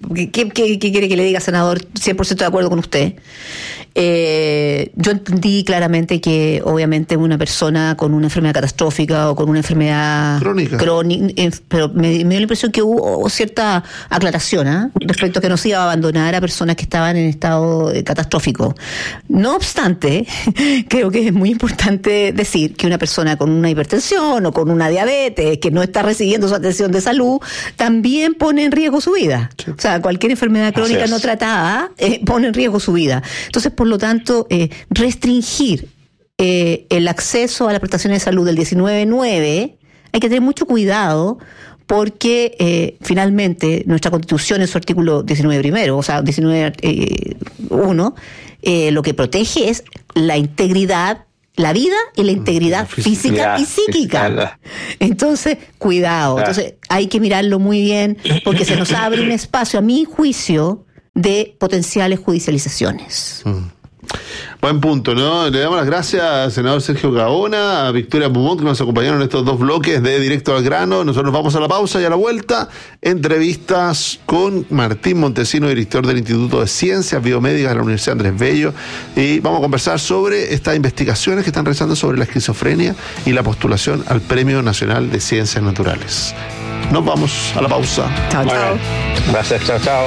S3: ¿Qué, qué, qué quiere que le diga, senador? cien por ciento de acuerdo con usted. Eh, yo entendí claramente que obviamente una persona con una enfermedad catastrófica o con una enfermedad
S2: crónica,
S3: crónica eh, pero me, me dio la impresión que hubo cierta aclaración ¿eh? respecto a que no se iba a abandonar a personas que estaban en estado eh, catastrófico. No obstante, creo que es muy importante decir que una persona con una hipertensión o con una diabetes que no está recibiendo su atención de salud también pone en riesgo su vida. Sí. O sea, cualquier enfermedad crónica no tratada eh, pone en riesgo su vida. Entonces, por lo tanto, eh, restringir eh, el acceso a las prestaciones de salud del diecinueve nueve, hay que tener mucho cuidado porque eh, finalmente nuestra Constitución en su artículo diecinueve primero, o sea, diecinueve uno, eh, lo que protege es la integridad, la vida y la integridad física, física y psíquica. Física. Entonces, cuidado. Entonces, hay que mirarlo muy bien porque se nos abre un espacio, a mi juicio, de potenciales judicializaciones.
S2: Mm. Buen punto, ¿no? Le damos las gracias al senador Sergio Gaona, a Victoria Beaumont, que nos acompañaron en estos dos bloques de Directo al Grano. Nosotros vamos a la pausa y a la vuelta, entrevistas con Martín Montesino, director del Instituto de Ciencias Biomédicas de la Universidad Andrés Bello, y vamos a conversar sobre estas investigaciones que están realizando sobre la esquizofrenia y la postulación al Premio Nacional de Ciencias Naturales. Nos vamos a la pausa.
S3: Chao, chao.
S1: Gracias, chao, chao.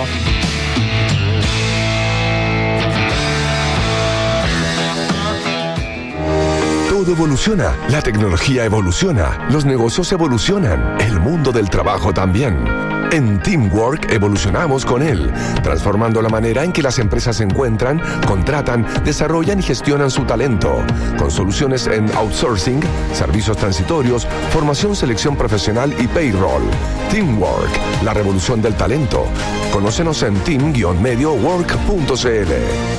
S12: Todo evoluciona, la tecnología evoluciona, los negocios evolucionan, el mundo del trabajo también. En Teamwork evolucionamos con él, transformando la manera en que las empresas encuentran, contratan, desarrollan y gestionan su talento, con soluciones en outsourcing, servicios transitorios, formación, selección profesional y payroll. Teamwork, la revolución del talento. Conócenos en team guion medio work punto c l.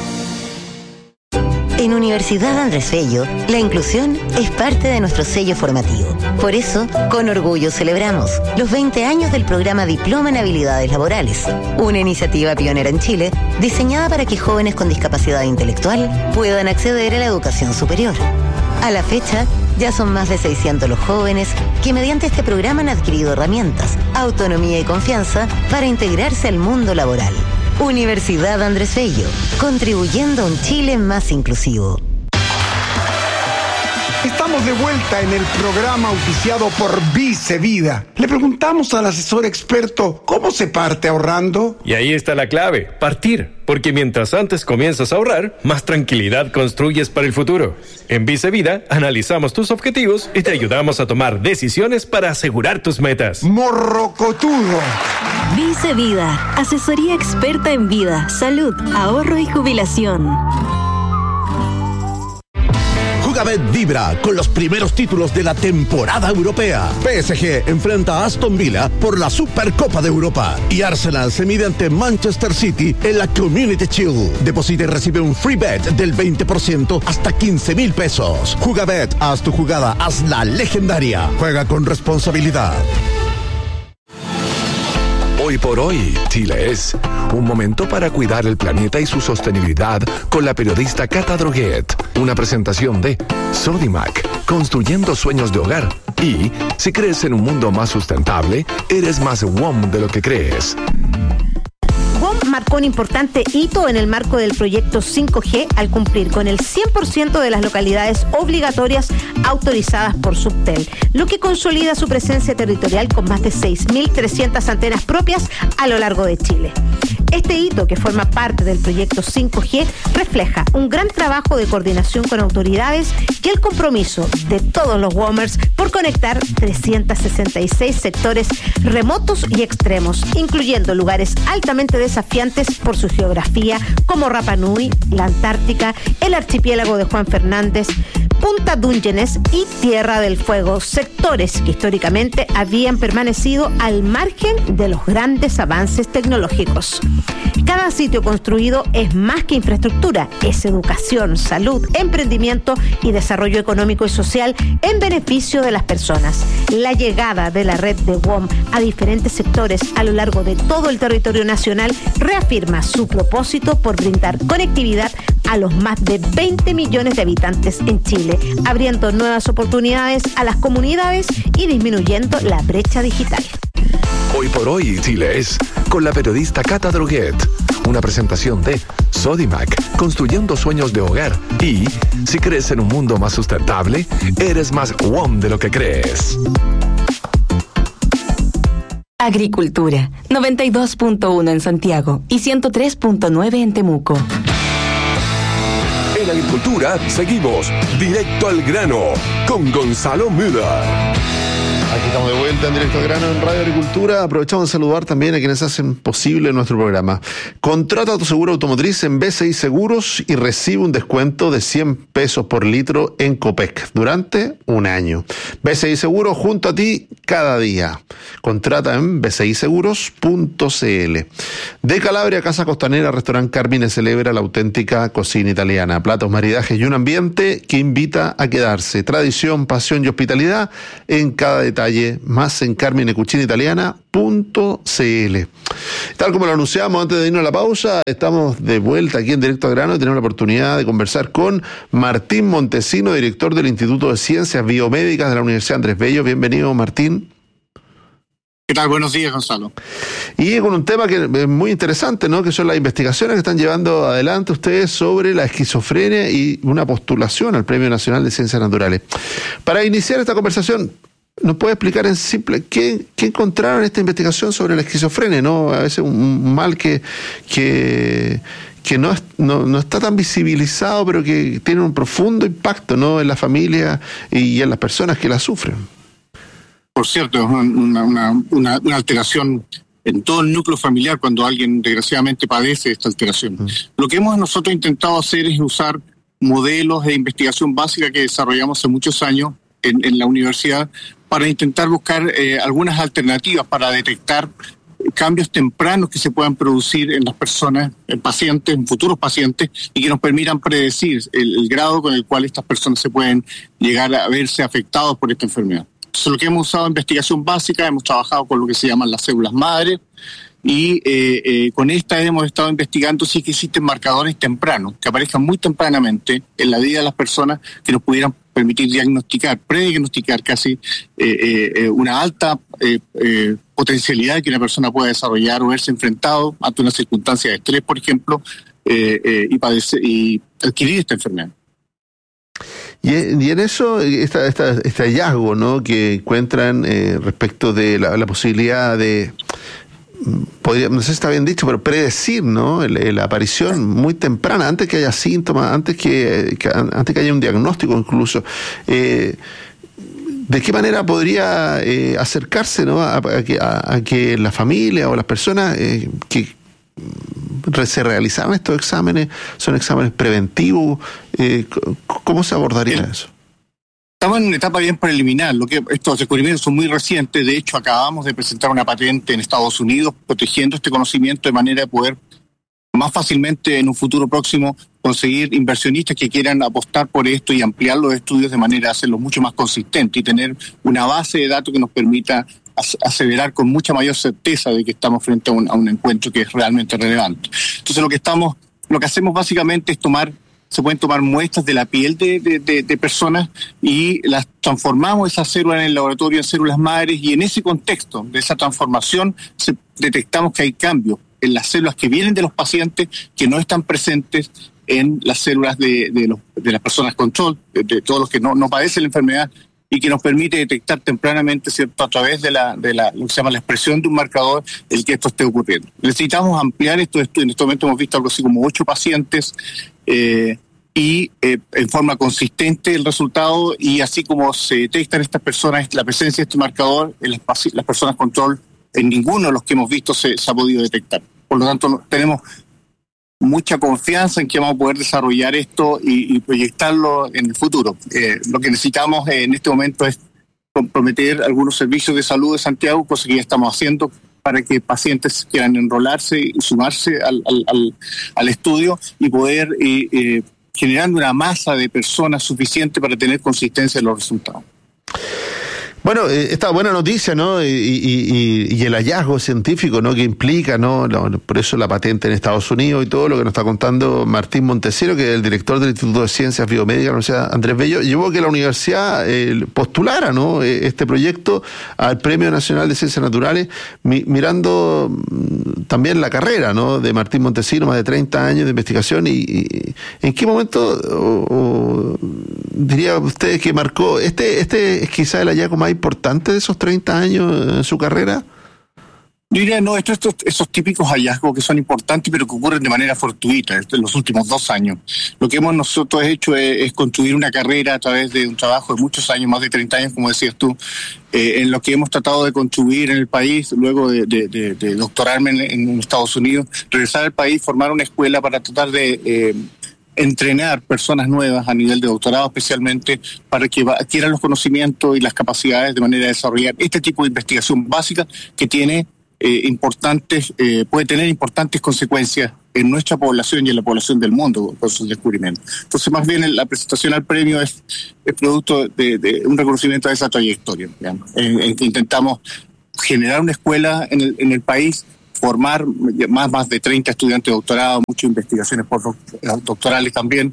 S13: En Universidad Andrés Bello, la inclusión es parte de nuestro sello formativo. Por eso, con orgullo celebramos los veinte años del programa Diploma en Habilidades Laborales, una iniciativa pionera en Chile diseñada para que jóvenes con discapacidad intelectual puedan acceder a la educación superior. A la fecha, ya son más de seiscientos los jóvenes que mediante este programa han adquirido herramientas, autonomía y confianza para integrarse al mundo laboral. Universidad Andrés Bello, contribuyendo a un Chile más inclusivo.
S14: Estamos de vuelta en el programa auspiciado por Vice Vida. Le preguntamos al asesor experto, ¿cómo se parte ahorrando?
S15: Y ahí está la clave, partir. Porque mientras antes comienzas a ahorrar, más tranquilidad construyes para el futuro. En Vice Vida, analizamos tus objetivos y te ayudamos a tomar decisiones para asegurar tus metas.
S14: ¡Morrocotudo!
S16: Vice Vida, asesoría experta en vida, salud, ahorro y jubilación.
S4: Jugabet vibra con los primeros títulos de la temporada europea. P S G enfrenta a Aston Villa por la Supercopa de Europa y Arsenal se mide ante Manchester City en la Community Shield. Deposita y recibe un free bet del veinte por ciento hasta quince mil pesos. Jugabet, haz tu jugada, hazla legendaria. Juega con responsabilidad.
S12: Hoy por hoy, Chile es un momento para cuidar el planeta y su sostenibilidad con la periodista Cata Droguet. Una presentación de Sodimac, construyendo sueños de hogar. Y, si crees en un mundo más sustentable, eres más W O M de lo que crees.
S17: W O M marcó un importante hito en el marco del proyecto cinco G al cumplir con el cien por ciento de las localidades obligatorias autorizadas por Subtel, lo que consolida su presencia territorial con más de seis mil trescientas antenas propias a lo largo de Chile. Este hito, que forma parte del proyecto cinco G, refleja un gran trabajo de coordinación con autoridades y el compromiso de todos los WOMers por conectar trescientos sesenta y seis sectores remotos y extremos, incluyendo lugares altamente desafiantes por su geografía, como Rapa Nui, la Antártica, el archipiélago de Juan Fernández, Punta Dungeones y Tierra del Fuego, sectores que históricamente habían permanecido al margen de los grandes avances tecnológicos. Cada sitio construido es más que infraestructura, es educación, salud, emprendimiento y desarrollo económico y social en beneficio de las personas. La llegada de la red de W O M a diferentes sectores a lo largo de todo el territorio nacional reafirma su propósito por brindar conectividad a los más de veinte millones de habitantes en Chile, abriendo nuevas oportunidades a las comunidades y disminuyendo la brecha digital.
S12: Hoy Hoy por hoy, Chile es con la periodista Cata Droguet. Una presentación de Sodimac, construyendo sueños de hogar. Y si crees en un mundo más sustentable, eres más W O M de lo que crees.
S18: Agricultura, noventa y dos punto uno en Santiago y ciento tres punto nueve en Temuco.
S12: En Agricultura seguimos directo al grano con Gonzalo Müller.
S2: Aquí estamos de vuelta en Directo al Grano en Radio Agricultura. Aprovechamos de saludar también a quienes hacen posible nuestro programa. Contrata tu seguro automotriz en B C I Seguros y recibe un descuento de cien pesos por litro en Copec durante un año. B C I Seguros junto a ti cada día. Contrata en b c i seguros punto c l. De Calabria, Casa Costanera, Restaurante Carmine celebra la auténtica cocina italiana. Platos, maridajes y un ambiente que invita a quedarse. Tradición, pasión y hospitalidad en cada detalle. Más en carmine cucina italiana punto c l. Tal como lo anunciamos antes de irnos a la pausa, estamos de vuelta aquí en Directo al Grano y tenemos la oportunidad de conversar con Martín Montesino, director del Instituto de Ciencias Biomédicas de la Universidad Andrés Bello. Bienvenido, Martín.
S19: ¿Qué tal? Buenos días, Gonzalo.
S2: Y con un tema que es muy interesante, ¿no? Que son las investigaciones que están llevando adelante ustedes sobre la esquizofrenia y una postulación al Premio Nacional de Ciencias Naturales. Para iniciar esta conversación, ¿nos puede explicar en simple qué, qué encontraron en esta investigación sobre la esquizofrenia, ¿no? A veces un, un mal que, que, que no, es, no, no está tan visibilizado, pero que tiene un profundo impacto, ¿no? En la familia y en las personas que la sufren.
S19: Por cierto, es una, una, una, una alteración en todo el núcleo familiar cuando alguien desgraciadamente padece esta alteración. Mm. Lo que hemos nosotros intentado hacer es usar modelos de investigación básica que desarrollamos hace muchos años en, en la universidad para intentar buscar eh, algunas alternativas para detectar cambios tempranos que se puedan producir en las personas, en pacientes, en futuros pacientes, y que nos permitan predecir el, el grado con el cual estas personas se pueden llegar a verse afectados por esta enfermedad. Entonces, lo que hemos usado en investigación básica, hemos trabajado con lo que se llaman las células madre, y eh, eh, con esta hemos estado investigando si es que existen marcadores tempranos, que aparezcan muy tempranamente en la vida de las personas, que nos pudieran permitir diagnosticar, prediagnosticar casi eh, eh, una alta eh, eh, potencialidad que una persona pueda desarrollar o verse enfrentado ante una circunstancia de estrés, por ejemplo, eh, eh, y, padecer, y adquirir esta enfermedad.
S2: Y, y en eso, esta, esta, este hallazgo, ¿no? Que encuentran eh, respecto de la, la posibilidad de, podría, no sé si está bien dicho, pero predecir, ¿no? El, la aparición muy temprana, antes que haya síntomas, antes que, que antes que haya un diagnóstico incluso. Eh, ¿De qué manera podría eh, acercarse, ¿no? a, a, que, a, a que la familia o las personas eh, que se realizaron estos exámenes, son exámenes preventivos, eh, ¿cómo se abordaría
S19: Bien.
S2: eso?
S19: Estamos en una etapa bien preliminar. Lo que estos descubrimientos son muy recientes. De hecho, acabamos de presentar una patente en Estados Unidos protegiendo este conocimiento de manera de poder más fácilmente en un futuro próximo conseguir inversionistas que quieran apostar por esto y ampliar los estudios de manera de hacerlo mucho más consistente y tener una base de datos que nos permita aseverar con mucha mayor certeza de que estamos frente a un, a un encuentro que es realmente relevante. Entonces lo que estamos, lo que hacemos básicamente es tomar, se pueden tomar muestras de la piel de, de, de, de personas y las transformamos esas células en el laboratorio en células madres, y en ese contexto de esa transformación se, detectamos que hay cambios en las células que vienen de los pacientes que no están presentes en las células de, de, los, de las personas control, de, de todos los que no, no padecen la enfermedad, y que nos permite detectar tempranamente, ¿cierto?, a través de la de la lo que se llama la expresión de un marcador, el que esto esté ocurriendo. Necesitamos ampliar estos estudios. En este momento hemos visto algo así como ocho pacientes eh, y eh, en forma consistente el resultado, y así como se detectan estas personas, la presencia de este marcador en las, las personas control, en ninguno de los que hemos visto se, se ha podido detectar. Por lo tanto, tenemos mucha confianza en que vamos a poder desarrollar esto y, y proyectarlo en el futuro. Eh, lo que necesitamos en este momento es comprometer algunos servicios de salud de Santiago, cosa que ya estamos haciendo, para que pacientes quieran enrolarse y sumarse al, al, al, al estudio y poder eh, eh, generar una masa de personas suficiente para tener consistencia en los resultados.
S2: Bueno, eh, esta buena noticia, ¿no? Y, y, y, y el hallazgo científico, ¿no? Que implica, ¿no? Lo, por eso la patente en Estados Unidos y todo lo que nos está contando Martín Montesino, que es el director del Instituto de Ciencias Biomédicas de la Universidad Andrés Bello, llevó a que la universidad eh, postulara, ¿no? Este proyecto al Premio Nacional de Ciencias Naturales, mi, mirando también la carrera, ¿no? De Martín Montesino, más de treinta años de investigación. Y, y ¿en qué momento o, o, diría usted que marcó este, este es quizá el hallazgo más importante de esos treinta años en su carrera?
S19: Yo diría, no, estos, estos, esos típicos hallazgos que son importantes, pero que ocurren de manera fortuita en los últimos dos años. Lo que hemos nosotros hecho es, es construir una carrera a través de un trabajo de muchos años, más de treinta años, como decías tú, eh, en lo que hemos tratado de contribuir en el país, luego de, de, de, de doctorarme en, en Estados Unidos, regresar al país, formar una escuela para tratar de Eh, entrenar personas nuevas a nivel de doctorado, especialmente para que adquieran los conocimientos y las capacidades de manera de desarrollar este tipo de investigación básica que tiene eh, importantes, eh, puede tener importantes consecuencias en nuestra población y en la población del mundo con sus descubrimientos. Entonces, más bien la presentación al premio es, es producto de, de un reconocimiento de esa trayectoria, digamos, en, en que intentamos generar una escuela en el, en el país, formar más, más de treinta estudiantes de doctorado, muchas investigaciones postdoctorales también,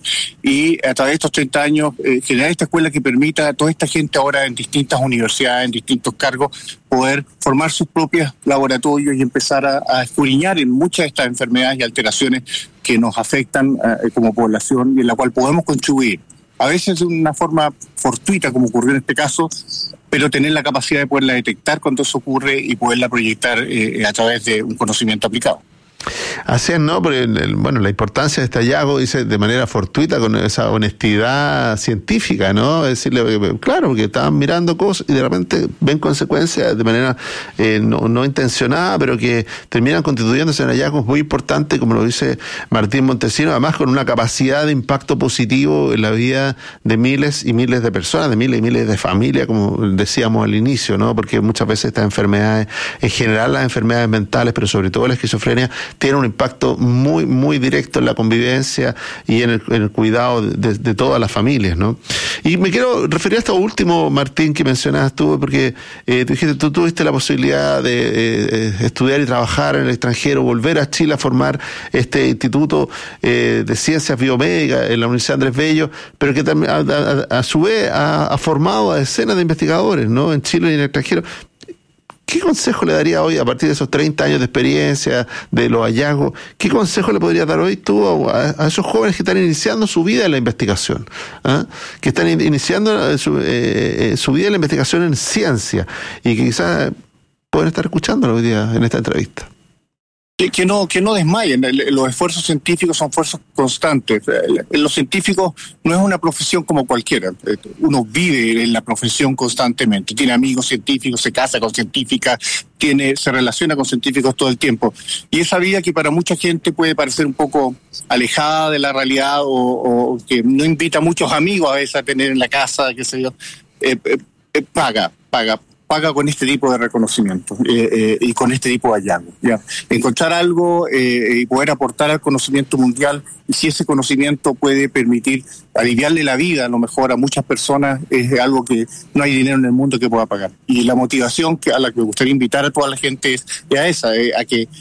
S19: y a través de estos treinta años eh, generar esta escuela que permita a toda esta gente ahora en distintas universidades, en distintos cargos, poder formar sus propios laboratorios y empezar a, a escudriñar en muchas de estas enfermedades y alteraciones que nos afectan eh, como población y en la cual podemos contribuir. A veces de una forma fortuita, como ocurrió en este caso, pero tener la capacidad de poderla detectar cuando eso ocurre y poderla proyectar eh, a través de un conocimiento aplicado.
S2: Así es, ¿no? Porque, bueno, la importancia de este hallazgo, dice, de manera fortuita, con esa honestidad científica, ¿no? Decirle, claro, porque estaban mirando cosas y de repente ven consecuencias de manera eh, no, no intencionada, pero que terminan constituyéndose en hallazgos muy importantes, como lo dice Martín Montesino, además con una capacidad de impacto positivo en la vida de miles y miles de personas, de miles y miles de familias, como decíamos al inicio, ¿no? Porque muchas veces estas enfermedades, en general las enfermedades mentales, pero sobre todo la esquizofrenia, tiene un impacto muy, muy directo en la convivencia y en el, en el cuidado de, de todas las familias, ¿no? Y me quiero referir a esto último, Martín, que mencionabas tú, porque eh, tú dijiste, tú tuviste la posibilidad de eh, estudiar y trabajar en el extranjero, volver a Chile a formar este Instituto eh, de Ciencias Biomédicas en la Universidad Andrés Bello, pero que también a, a, a su vez ha, ha formado a decenas de investigadores, ¿no? En Chile y en el extranjero. ¿Qué consejo le daría hoy, a partir de esos treinta años de experiencia, de los hallazgos, qué consejo le podrías dar hoy tú a, a esos jóvenes que están iniciando su vida en la investigación? ¿eh? Que están in, iniciando su, eh, su vida en la investigación en ciencia y que quizás pueden estar escuchándolo hoy día en esta entrevista.
S19: Que, que no que no desmayen. Los esfuerzos científicos son esfuerzos constantes. Los científicos no es una profesión como cualquiera. Uno vive en la profesión constantemente. Tiene amigos científicos, se casa con científicas, tiene se relaciona con científicos todo el tiempo. Y esa vida que para mucha gente puede parecer un poco alejada de la realidad o, o que no invita a muchos amigos a veces a tener en la casa, qué sé yo, eh, eh, paga, paga. paga con este tipo de reconocimiento eh, eh, y con este tipo de hallazgos. ¿Ya? Encontrar algo eh, y poder aportar al conocimiento mundial, y si ese conocimiento puede permitir aliviarle la vida a lo mejor a muchas personas, es algo que no hay dinero en el mundo que pueda pagar. Y la motivación que a la que me gustaría invitar a toda la gente es, es a esa, eh, a que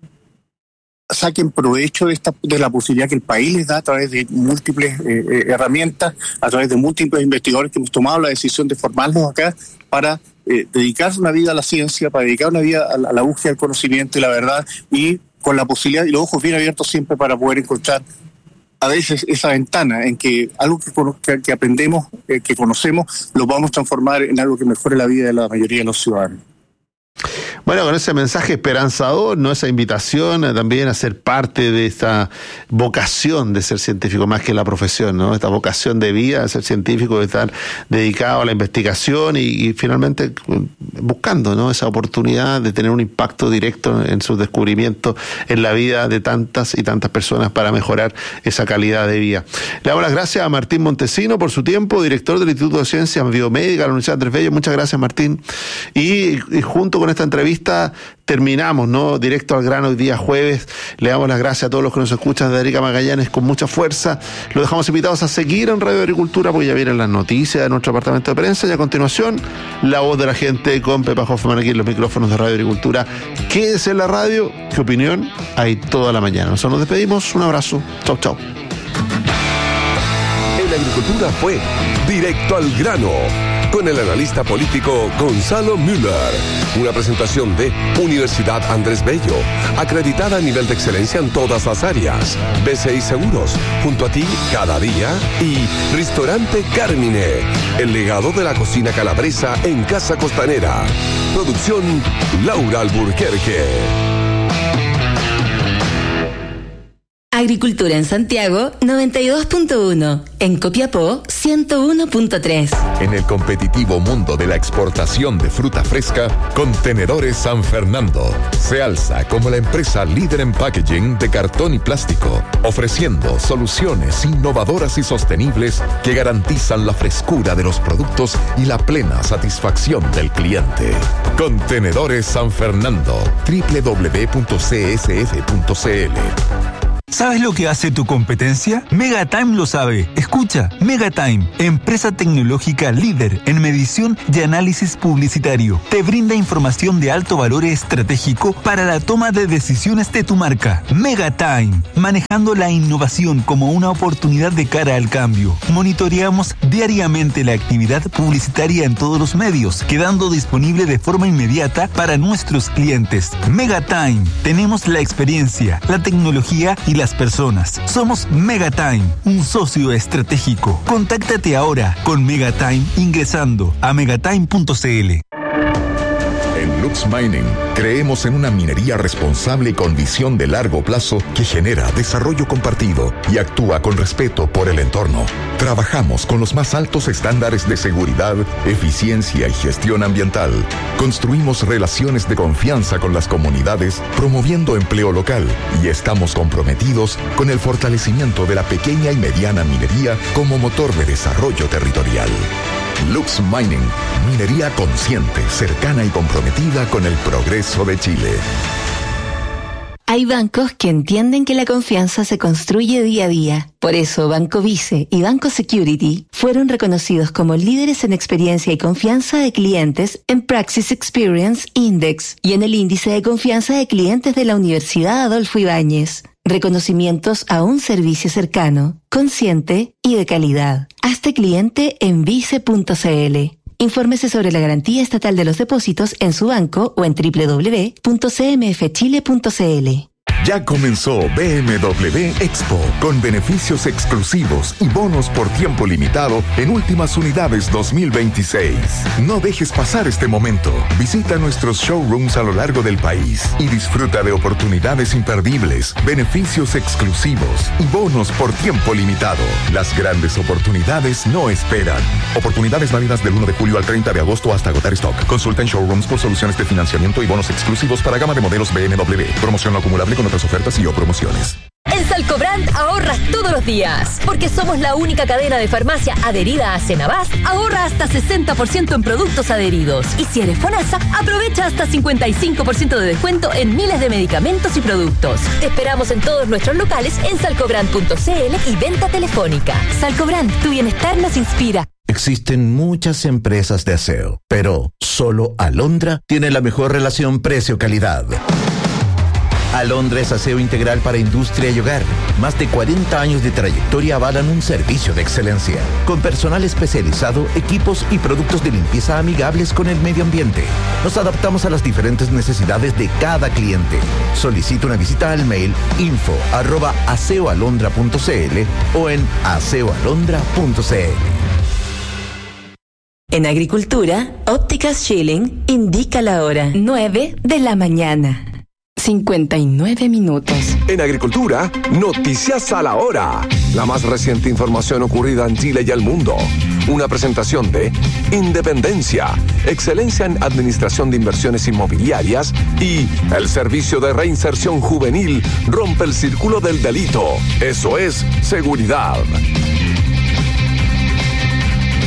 S19: saquen provecho de esta de la posibilidad que el país les da a través de múltiples eh, eh, herramientas, a través de múltiples investigadores que hemos tomado la decisión de formarlos acá para eh, dedicarse una vida a la ciencia, para dedicar una vida a la, a la búsqueda del conocimiento y la verdad, y con la posibilidad y los ojos bien abiertos siempre para poder encontrar a veces esa ventana en que algo que, que, que aprendemos, eh, que conocemos, lo vamos a transformar en algo que mejore la vida de la mayoría de los ciudadanos.
S2: Bueno, con ese mensaje esperanzador, ¿no? Esa invitación a también a ser parte de esta vocación de ser científico, más que la profesión, ¿no? Esta vocación de vida, de ser científico, de estar dedicado a la investigación y, y finalmente buscando, ¿no? Esa oportunidad de tener un impacto directo en sus descubrimientos en la vida de tantas y tantas personas para mejorar esa calidad de vida. Le damos las gracias a Martín Montesino por su tiempo, director del Instituto de Ciencias Biomédicas de la Universidad Andrés Bello. Muchas gracias, Martín. Y, y junto con esta entrevista entrevista terminamos, ¿no? Directo al grano hoy día jueves. Le damos las gracias a todos los que nos escuchan de Arica Magallanes con mucha fuerza. Los dejamos invitados a seguir en Radio Agricultura porque ya vienen las noticias de nuestro departamento de prensa y a continuación la voz de la gente con Pepa Hoffman aquí en los micrófonos de Radio Agricultura. Quédese en la radio, qué opinión hay toda la mañana. Nosotros nos despedimos, un abrazo, chau chau.
S12: En la agricultura fue Directo al Grano con el analista político Gonzalo Müller. Una presentación de Universidad Andrés Bello, acreditada a nivel de excelencia en todas las áreas. B C I Seguros, junto a ti cada día. Y Restaurante Carmine, el legado de la cocina calabresa en Casa Costanera. Producción Laura Alburquerque.
S18: Agricultura en Santiago noventa y dos punto uno, en Copiapó ciento uno punto tres.
S8: En el competitivo mundo de la exportación de fruta fresca, Contenedores San Fernando se alza como la empresa líder en packaging de cartón y plástico, ofreciendo soluciones innovadoras y sostenibles que garantizan la frescura de los productos y la plena satisfacción del cliente. Contenedores San Fernando, doble u doble u doble u punto c s f punto c l.
S20: ¿Sabes lo que hace tu competencia? Megatime lo sabe. Escucha, Megatime, empresa tecnológica líder en medición y análisis publicitario. Te brinda información de alto valor estratégico para la toma de decisiones de tu marca. Megatime, manejando la innovación como una oportunidad de cara al cambio. Monitoreamos diariamente la actividad publicitaria en todos los medios, quedando disponible de forma inmediata para nuestros clientes. Megatime, tenemos la experiencia, la tecnología y las personas. Somos Megatime, un socio estratégico. Contáctate ahora con Megatime ingresando a megatime punto c l.
S8: En Lux Mining creemos en una minería responsable y con visión de largo plazo que genera desarrollo compartido y actúa con respeto por el entorno. Trabajamos con los más altos estándares de seguridad, eficiencia y gestión ambiental. Construimos relaciones de confianza con las comunidades, promoviendo empleo local, y estamos comprometidos con el fortalecimiento de la pequeña y mediana minería como motor de desarrollo territorial. Lux Mining, minería consciente, cercana y comprometida con el progreso de Chile.
S18: Hay bancos que entienden que la confianza se construye día a día. Por eso, Banco Vice y Banco Security fueron reconocidos como líderes en experiencia y confianza de clientes en Praxis Experience Index y en el índice de confianza de clientes de la Universidad Adolfo Ibáñez. Reconocimientos a un servicio cercano, consciente y de calidad. Hazte cliente en vice punto c l. Infórmese sobre la garantía estatal de los depósitos en su banco o en doble u doble u doble u punto c m f chile punto c l.
S8: Ya comenzó B M W Expo, con beneficios exclusivos y bonos por tiempo limitado en últimas unidades dos mil veintiséis. No dejes pasar este momento. Visita nuestros showrooms a lo largo del país y disfruta de oportunidades imperdibles, beneficios exclusivos y bonos por tiempo limitado. Las grandes oportunidades no esperan. Oportunidades válidas del uno de julio al treinta de agosto hasta agotar stock. Consulta en showrooms por soluciones de financiamiento y bonos exclusivos para gama de modelos B M W. Promoción no acumulable con otras ofertas y o promociones.
S21: En Salcobrand ahorras todos los días. Porque somos la única cadena de farmacia adherida a Cenabast, ahorra hasta sesenta por ciento en productos adheridos. Y si eres FONASA, aprovecha hasta cincuenta y cinco por ciento de descuento en miles de medicamentos y productos. Te esperamos en todos nuestros locales en salcobrand punto c l y venta telefónica. Salcobrand, tu bienestar nos inspira.
S4: Existen muchas empresas de aseo, pero solo Alondra tiene la mejor relación precio-calidad. Alondra es aseo integral para industria y hogar. Más de cuarenta años de trayectoria avalan un servicio de excelencia, con personal especializado, equipos y productos de limpieza amigables con el medio ambiente. Nos adaptamos a las diferentes necesidades de cada cliente. Solicita una visita al mail info arroba aseoalondra punto c l o en aseoalondra punto c l.
S18: En Agricultura, Ópticas Schilling indica la hora nueve de la mañana. cincuenta y nueve minutos.
S12: En Agricultura, noticias a la hora. La más reciente información ocurrida en Chile y el mundo. Una presentación de Independencia, excelencia en administración de inversiones inmobiliarias, y el Servicio de Reinserción Juvenil rompe el círculo del delito. Eso es seguridad.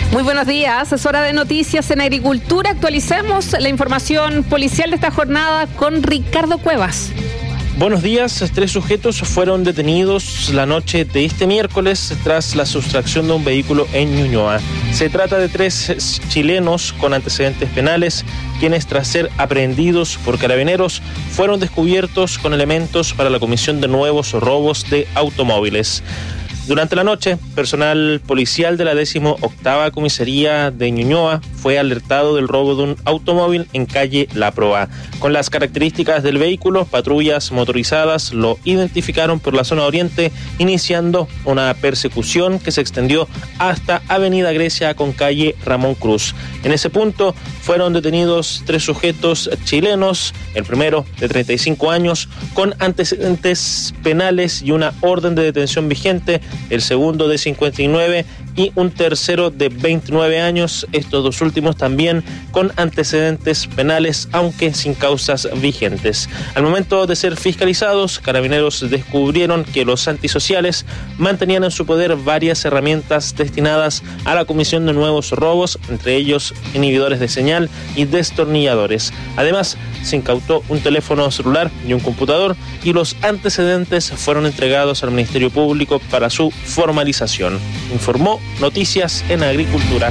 S6: Muy buenos días, es hora de noticias en agricultura. Actualicemos la información policial de esta jornada con Ricardo Cuevas.
S22: Buenos días, tres sujetos fueron detenidos la noche de este miércoles tras la sustracción de un vehículo en Ñuñoa. Se trata de tres chilenos con antecedentes penales, quienes tras ser aprehendidos por carabineros fueron descubiertos con elementos para la comisión de nuevos robos de automóviles. Durante la noche, personal policial de la décimo octava comisaría de Ñuñoa fue alertado del robo de un automóvil en calle La Proa. Con las características del vehículo, patrullas motorizadas lo identificaron por la zona oriente, iniciando una persecución que se extendió hasta Avenida Grecia con calle Ramón Cruz. En ese punto fueron detenidos tres sujetos chilenos, el primero de treinta y cinco años, con antecedentes penales y una orden de detención vigente, el segundo de cincuenta y nueve y un tercero de veintinueve años, estos dos últimos también con antecedentes penales, aunque sin causas vigentes. Al momento de ser fiscalizados, carabineros descubrieron que los antisociales mantenían en su poder varias herramientas destinadas a la comisión de nuevos robos, entre ellos inhibidores de señal y destornilladores. Además, se incautó un teléfono celular y un computador, y los antecedentes fueron entregados al Ministerio Público para su formalización, informó Noticias en Agricultura.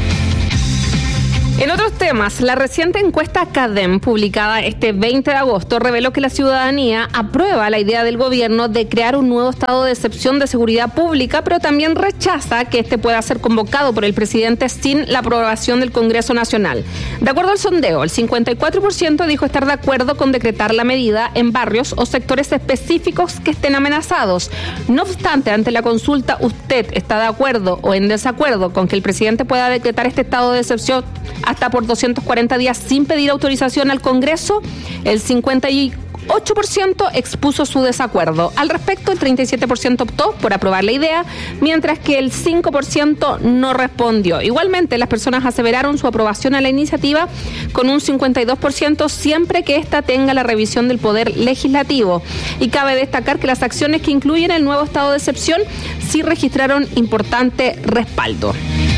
S6: En otros temas, la reciente encuesta CADEM, publicada este veinte de agosto, reveló que la ciudadanía aprueba la idea del gobierno de crear un nuevo estado de excepción de seguridad pública, pero también rechaza que este pueda ser convocado por el presidente sin la aprobación del Congreso Nacional. De acuerdo al sondeo, el cincuenta y cuatro por ciento dijo estar de acuerdo con decretar la medida en barrios o sectores específicos que estén amenazados. No obstante, ante la consulta, ¿usted está de acuerdo o en desacuerdo con que el presidente pueda decretar este estado de excepción hasta por doscientos cuarenta días sin pedir autorización al Congreso? El cincuenta y ocho por ciento expuso su desacuerdo. Al respecto, el treinta y siete por ciento optó por aprobar la idea, mientras que el cinco por ciento no respondió. Igualmente, las personas aseveraron su aprobación a la iniciativa con un cincuenta y dos por ciento siempre que ésta tenga la revisión del Poder Legislativo. Y cabe destacar que las acciones que incluyen el nuevo estado de excepción sí registraron importante respaldo.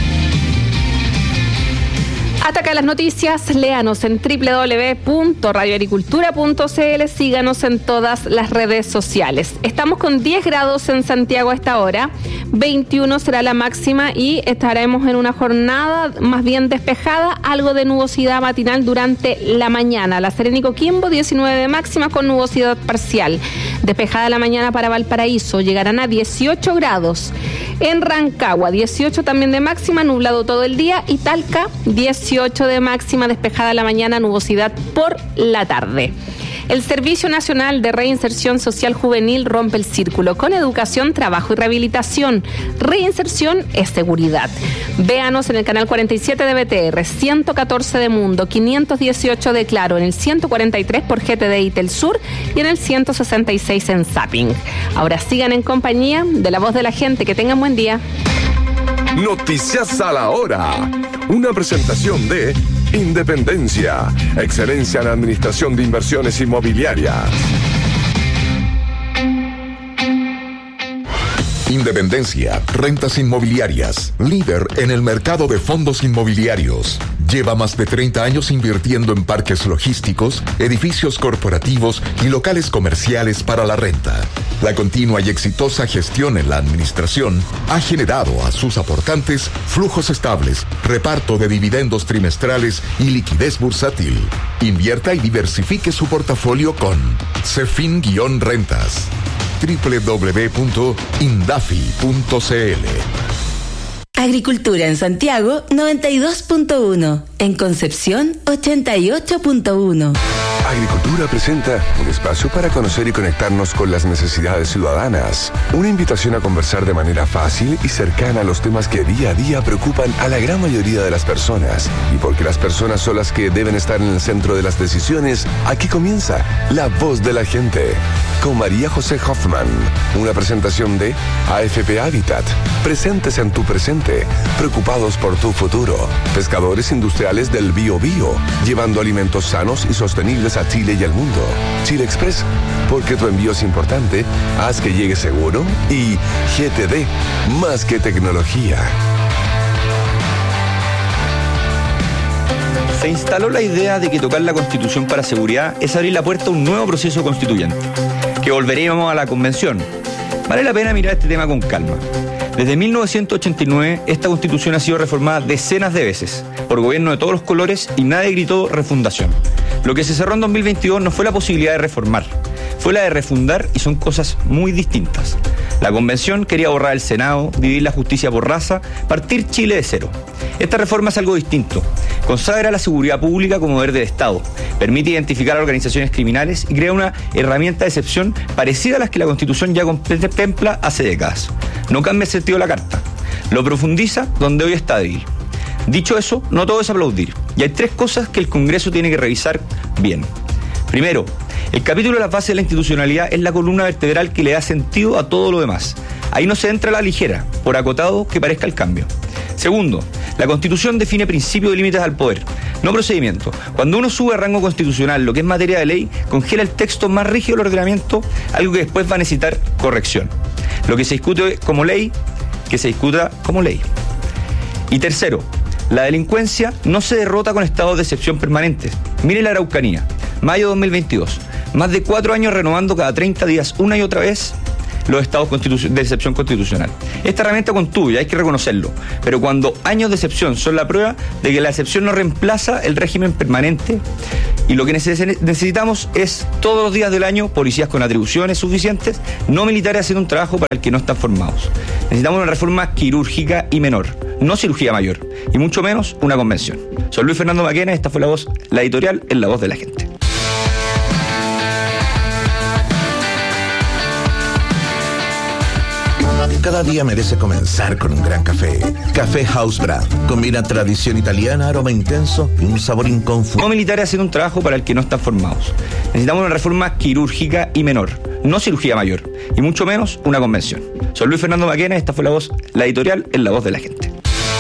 S6: Hasta acá las noticias, léanos en doble u doble u doble u punto radio agricultura punto c l, síganos en todas las redes sociales. Estamos con diez grados en Santiago a esta hora, veintiuno será la máxima y estaremos en una jornada más bien despejada, algo de nubosidad matinal durante la mañana. La Serena y Coquimbo, diecinueve de máxima con nubosidad parcial. Despejada la mañana para Valparaíso, llegarán a dieciocho grados. En Rancagua, dieciocho también de máxima, nublado todo el día. Y Talca, dieciocho de máxima, despejada la mañana, nubosidad por la tarde. El Servicio Nacional de Reinserción Social Juvenil rompe el círculo con educación, trabajo y rehabilitación. Reinserción es seguridad. Véanos en el canal cuarenta y siete de B T R, ciento catorce de Mundo, quinientos dieciocho de Claro, en el ciento cuarenta y tres por G T D y Telsur y en el ciento sesenta y seis en Zapping. Ahora sigan en compañía de La Voz de la Gente. Que tengan buen día.
S12: Noticias a la hora. Una presentación de Independencia, excelencia en administración de inversiones inmobiliarias.
S8: Independencia, rentas inmobiliarias, líder en el mercado de fondos inmobiliarios. Lleva más de treinta años invirtiendo en parques logísticos, edificios corporativos y locales comerciales para la renta. La continua y exitosa gestión en la administración ha generado a sus aportantes flujos estables, reparto de dividendos trimestrales y liquidez bursátil. Invierta y diversifique su portafolio con Cefin-Rentas. doble u doble u doble u punto indafi punto c l.
S18: Agricultura en Santiago noventa y dos punto uno, en Concepción ochenta y ocho punto uno.
S12: Agricultura presenta un espacio para conocer y conectarnos con las necesidades ciudadanas. Una invitación a conversar de manera fácil y cercana a los temas que día a día preocupan a la gran mayoría de las personas. Y porque las personas son las que deben estar en el centro de las decisiones, aquí comienza La Voz de la Gente, con María José Hoffman. Una presentación de A F P Habitat. Presentes en tu presente, preocupados por tu futuro. Pescadores industriales del Bio Bio, llevando alimentos sanos y sostenibles a Chile y al mundo. Chile Express, porque tu envío es importante, haz que llegue seguro. Y G T D, más que tecnología.
S5: Se instaló la idea de que tocar la Constitución para seguridad es abrir la puerta a un nuevo proceso constituyente, que volveremos a la Convención. Vale la pena mirar este tema con calma. Desde mil novecientos ochenta y nueve, esta Constitución ha sido reformada decenas de veces, por gobiernos de todos los colores, y nadie gritó refundación. Lo que se cerró en dos mil veintidós no fue la posibilidad de reformar, fue la de refundar, y son cosas muy distintas. La Convención quería borrar el Senado, dividir la justicia por raza, partir Chile de cero. Esta reforma es algo distinto. Consagra la seguridad pública como deber del Estado, permite identificar a organizaciones criminales y crea una herramienta de excepción parecida a las que la Constitución ya contempla hace décadas. No cambia el sentido de la Carta, lo profundiza donde hoy está débil. Dicho eso, no todo es aplaudir, y hay tres cosas que el Congreso tiene que revisar bien. Primero, el capítulo de las bases de la institucionalidad es la columna vertebral que le da sentido a todo lo demás. Ahí no se entra a la ligera, por acotado que parezca el cambio. Segundo, la Constitución define principios y límites al poder, no procedimiento. Cuando uno sube a rango constitucional lo que es materia de ley, congela el texto más rígido del ordenamiento, algo que después va a necesitar corrección. Lo que se discute como ley, que se discuta como ley. Y tercero, la delincuencia no se derrota con estados de excepción permanentes. Mire la Araucanía, mayo dos mil veintidós, más de cuatro años renovando cada treinta días una y otra vez los estados de excepción constitucional. Esta herramienta contuvo, y hay que reconocerlo, pero cuando años de excepción son la prueba de que la excepción no reemplaza el régimen permanente, y lo que necesitamos es todos los días del año policías con atribuciones suficientes, no militares haciendo un trabajo para el que no están formados. Necesitamos una reforma quirúrgica y menor, no cirugía mayor, y mucho menos una convención. Soy Luis Fernando Maquena, esta fue la voz, la editorial en La Voz de la Gente.
S4: Cada día merece comenzar con un gran café. Café House Brand. Combina tradición italiana, aroma intenso y un sabor inconfundible.
S5: No militares haciendo un trabajo para el que no están formados. Necesitamos una reforma quirúrgica y menor, no cirugía mayor, y mucho menos una convención. Soy Luis Fernando Maquena, esta fue la voz, la editorial en La Voz de la Gente.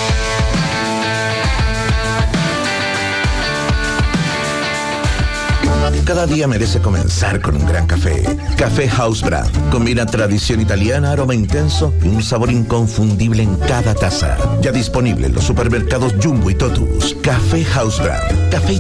S4: Cada día merece comenzar con un gran café. Café House Brand. Combina tradición italiana, aroma intenso y un sabor inconfundible en cada taza. Ya disponible en los supermercados Jumbo y Totus. Café House Brand. Café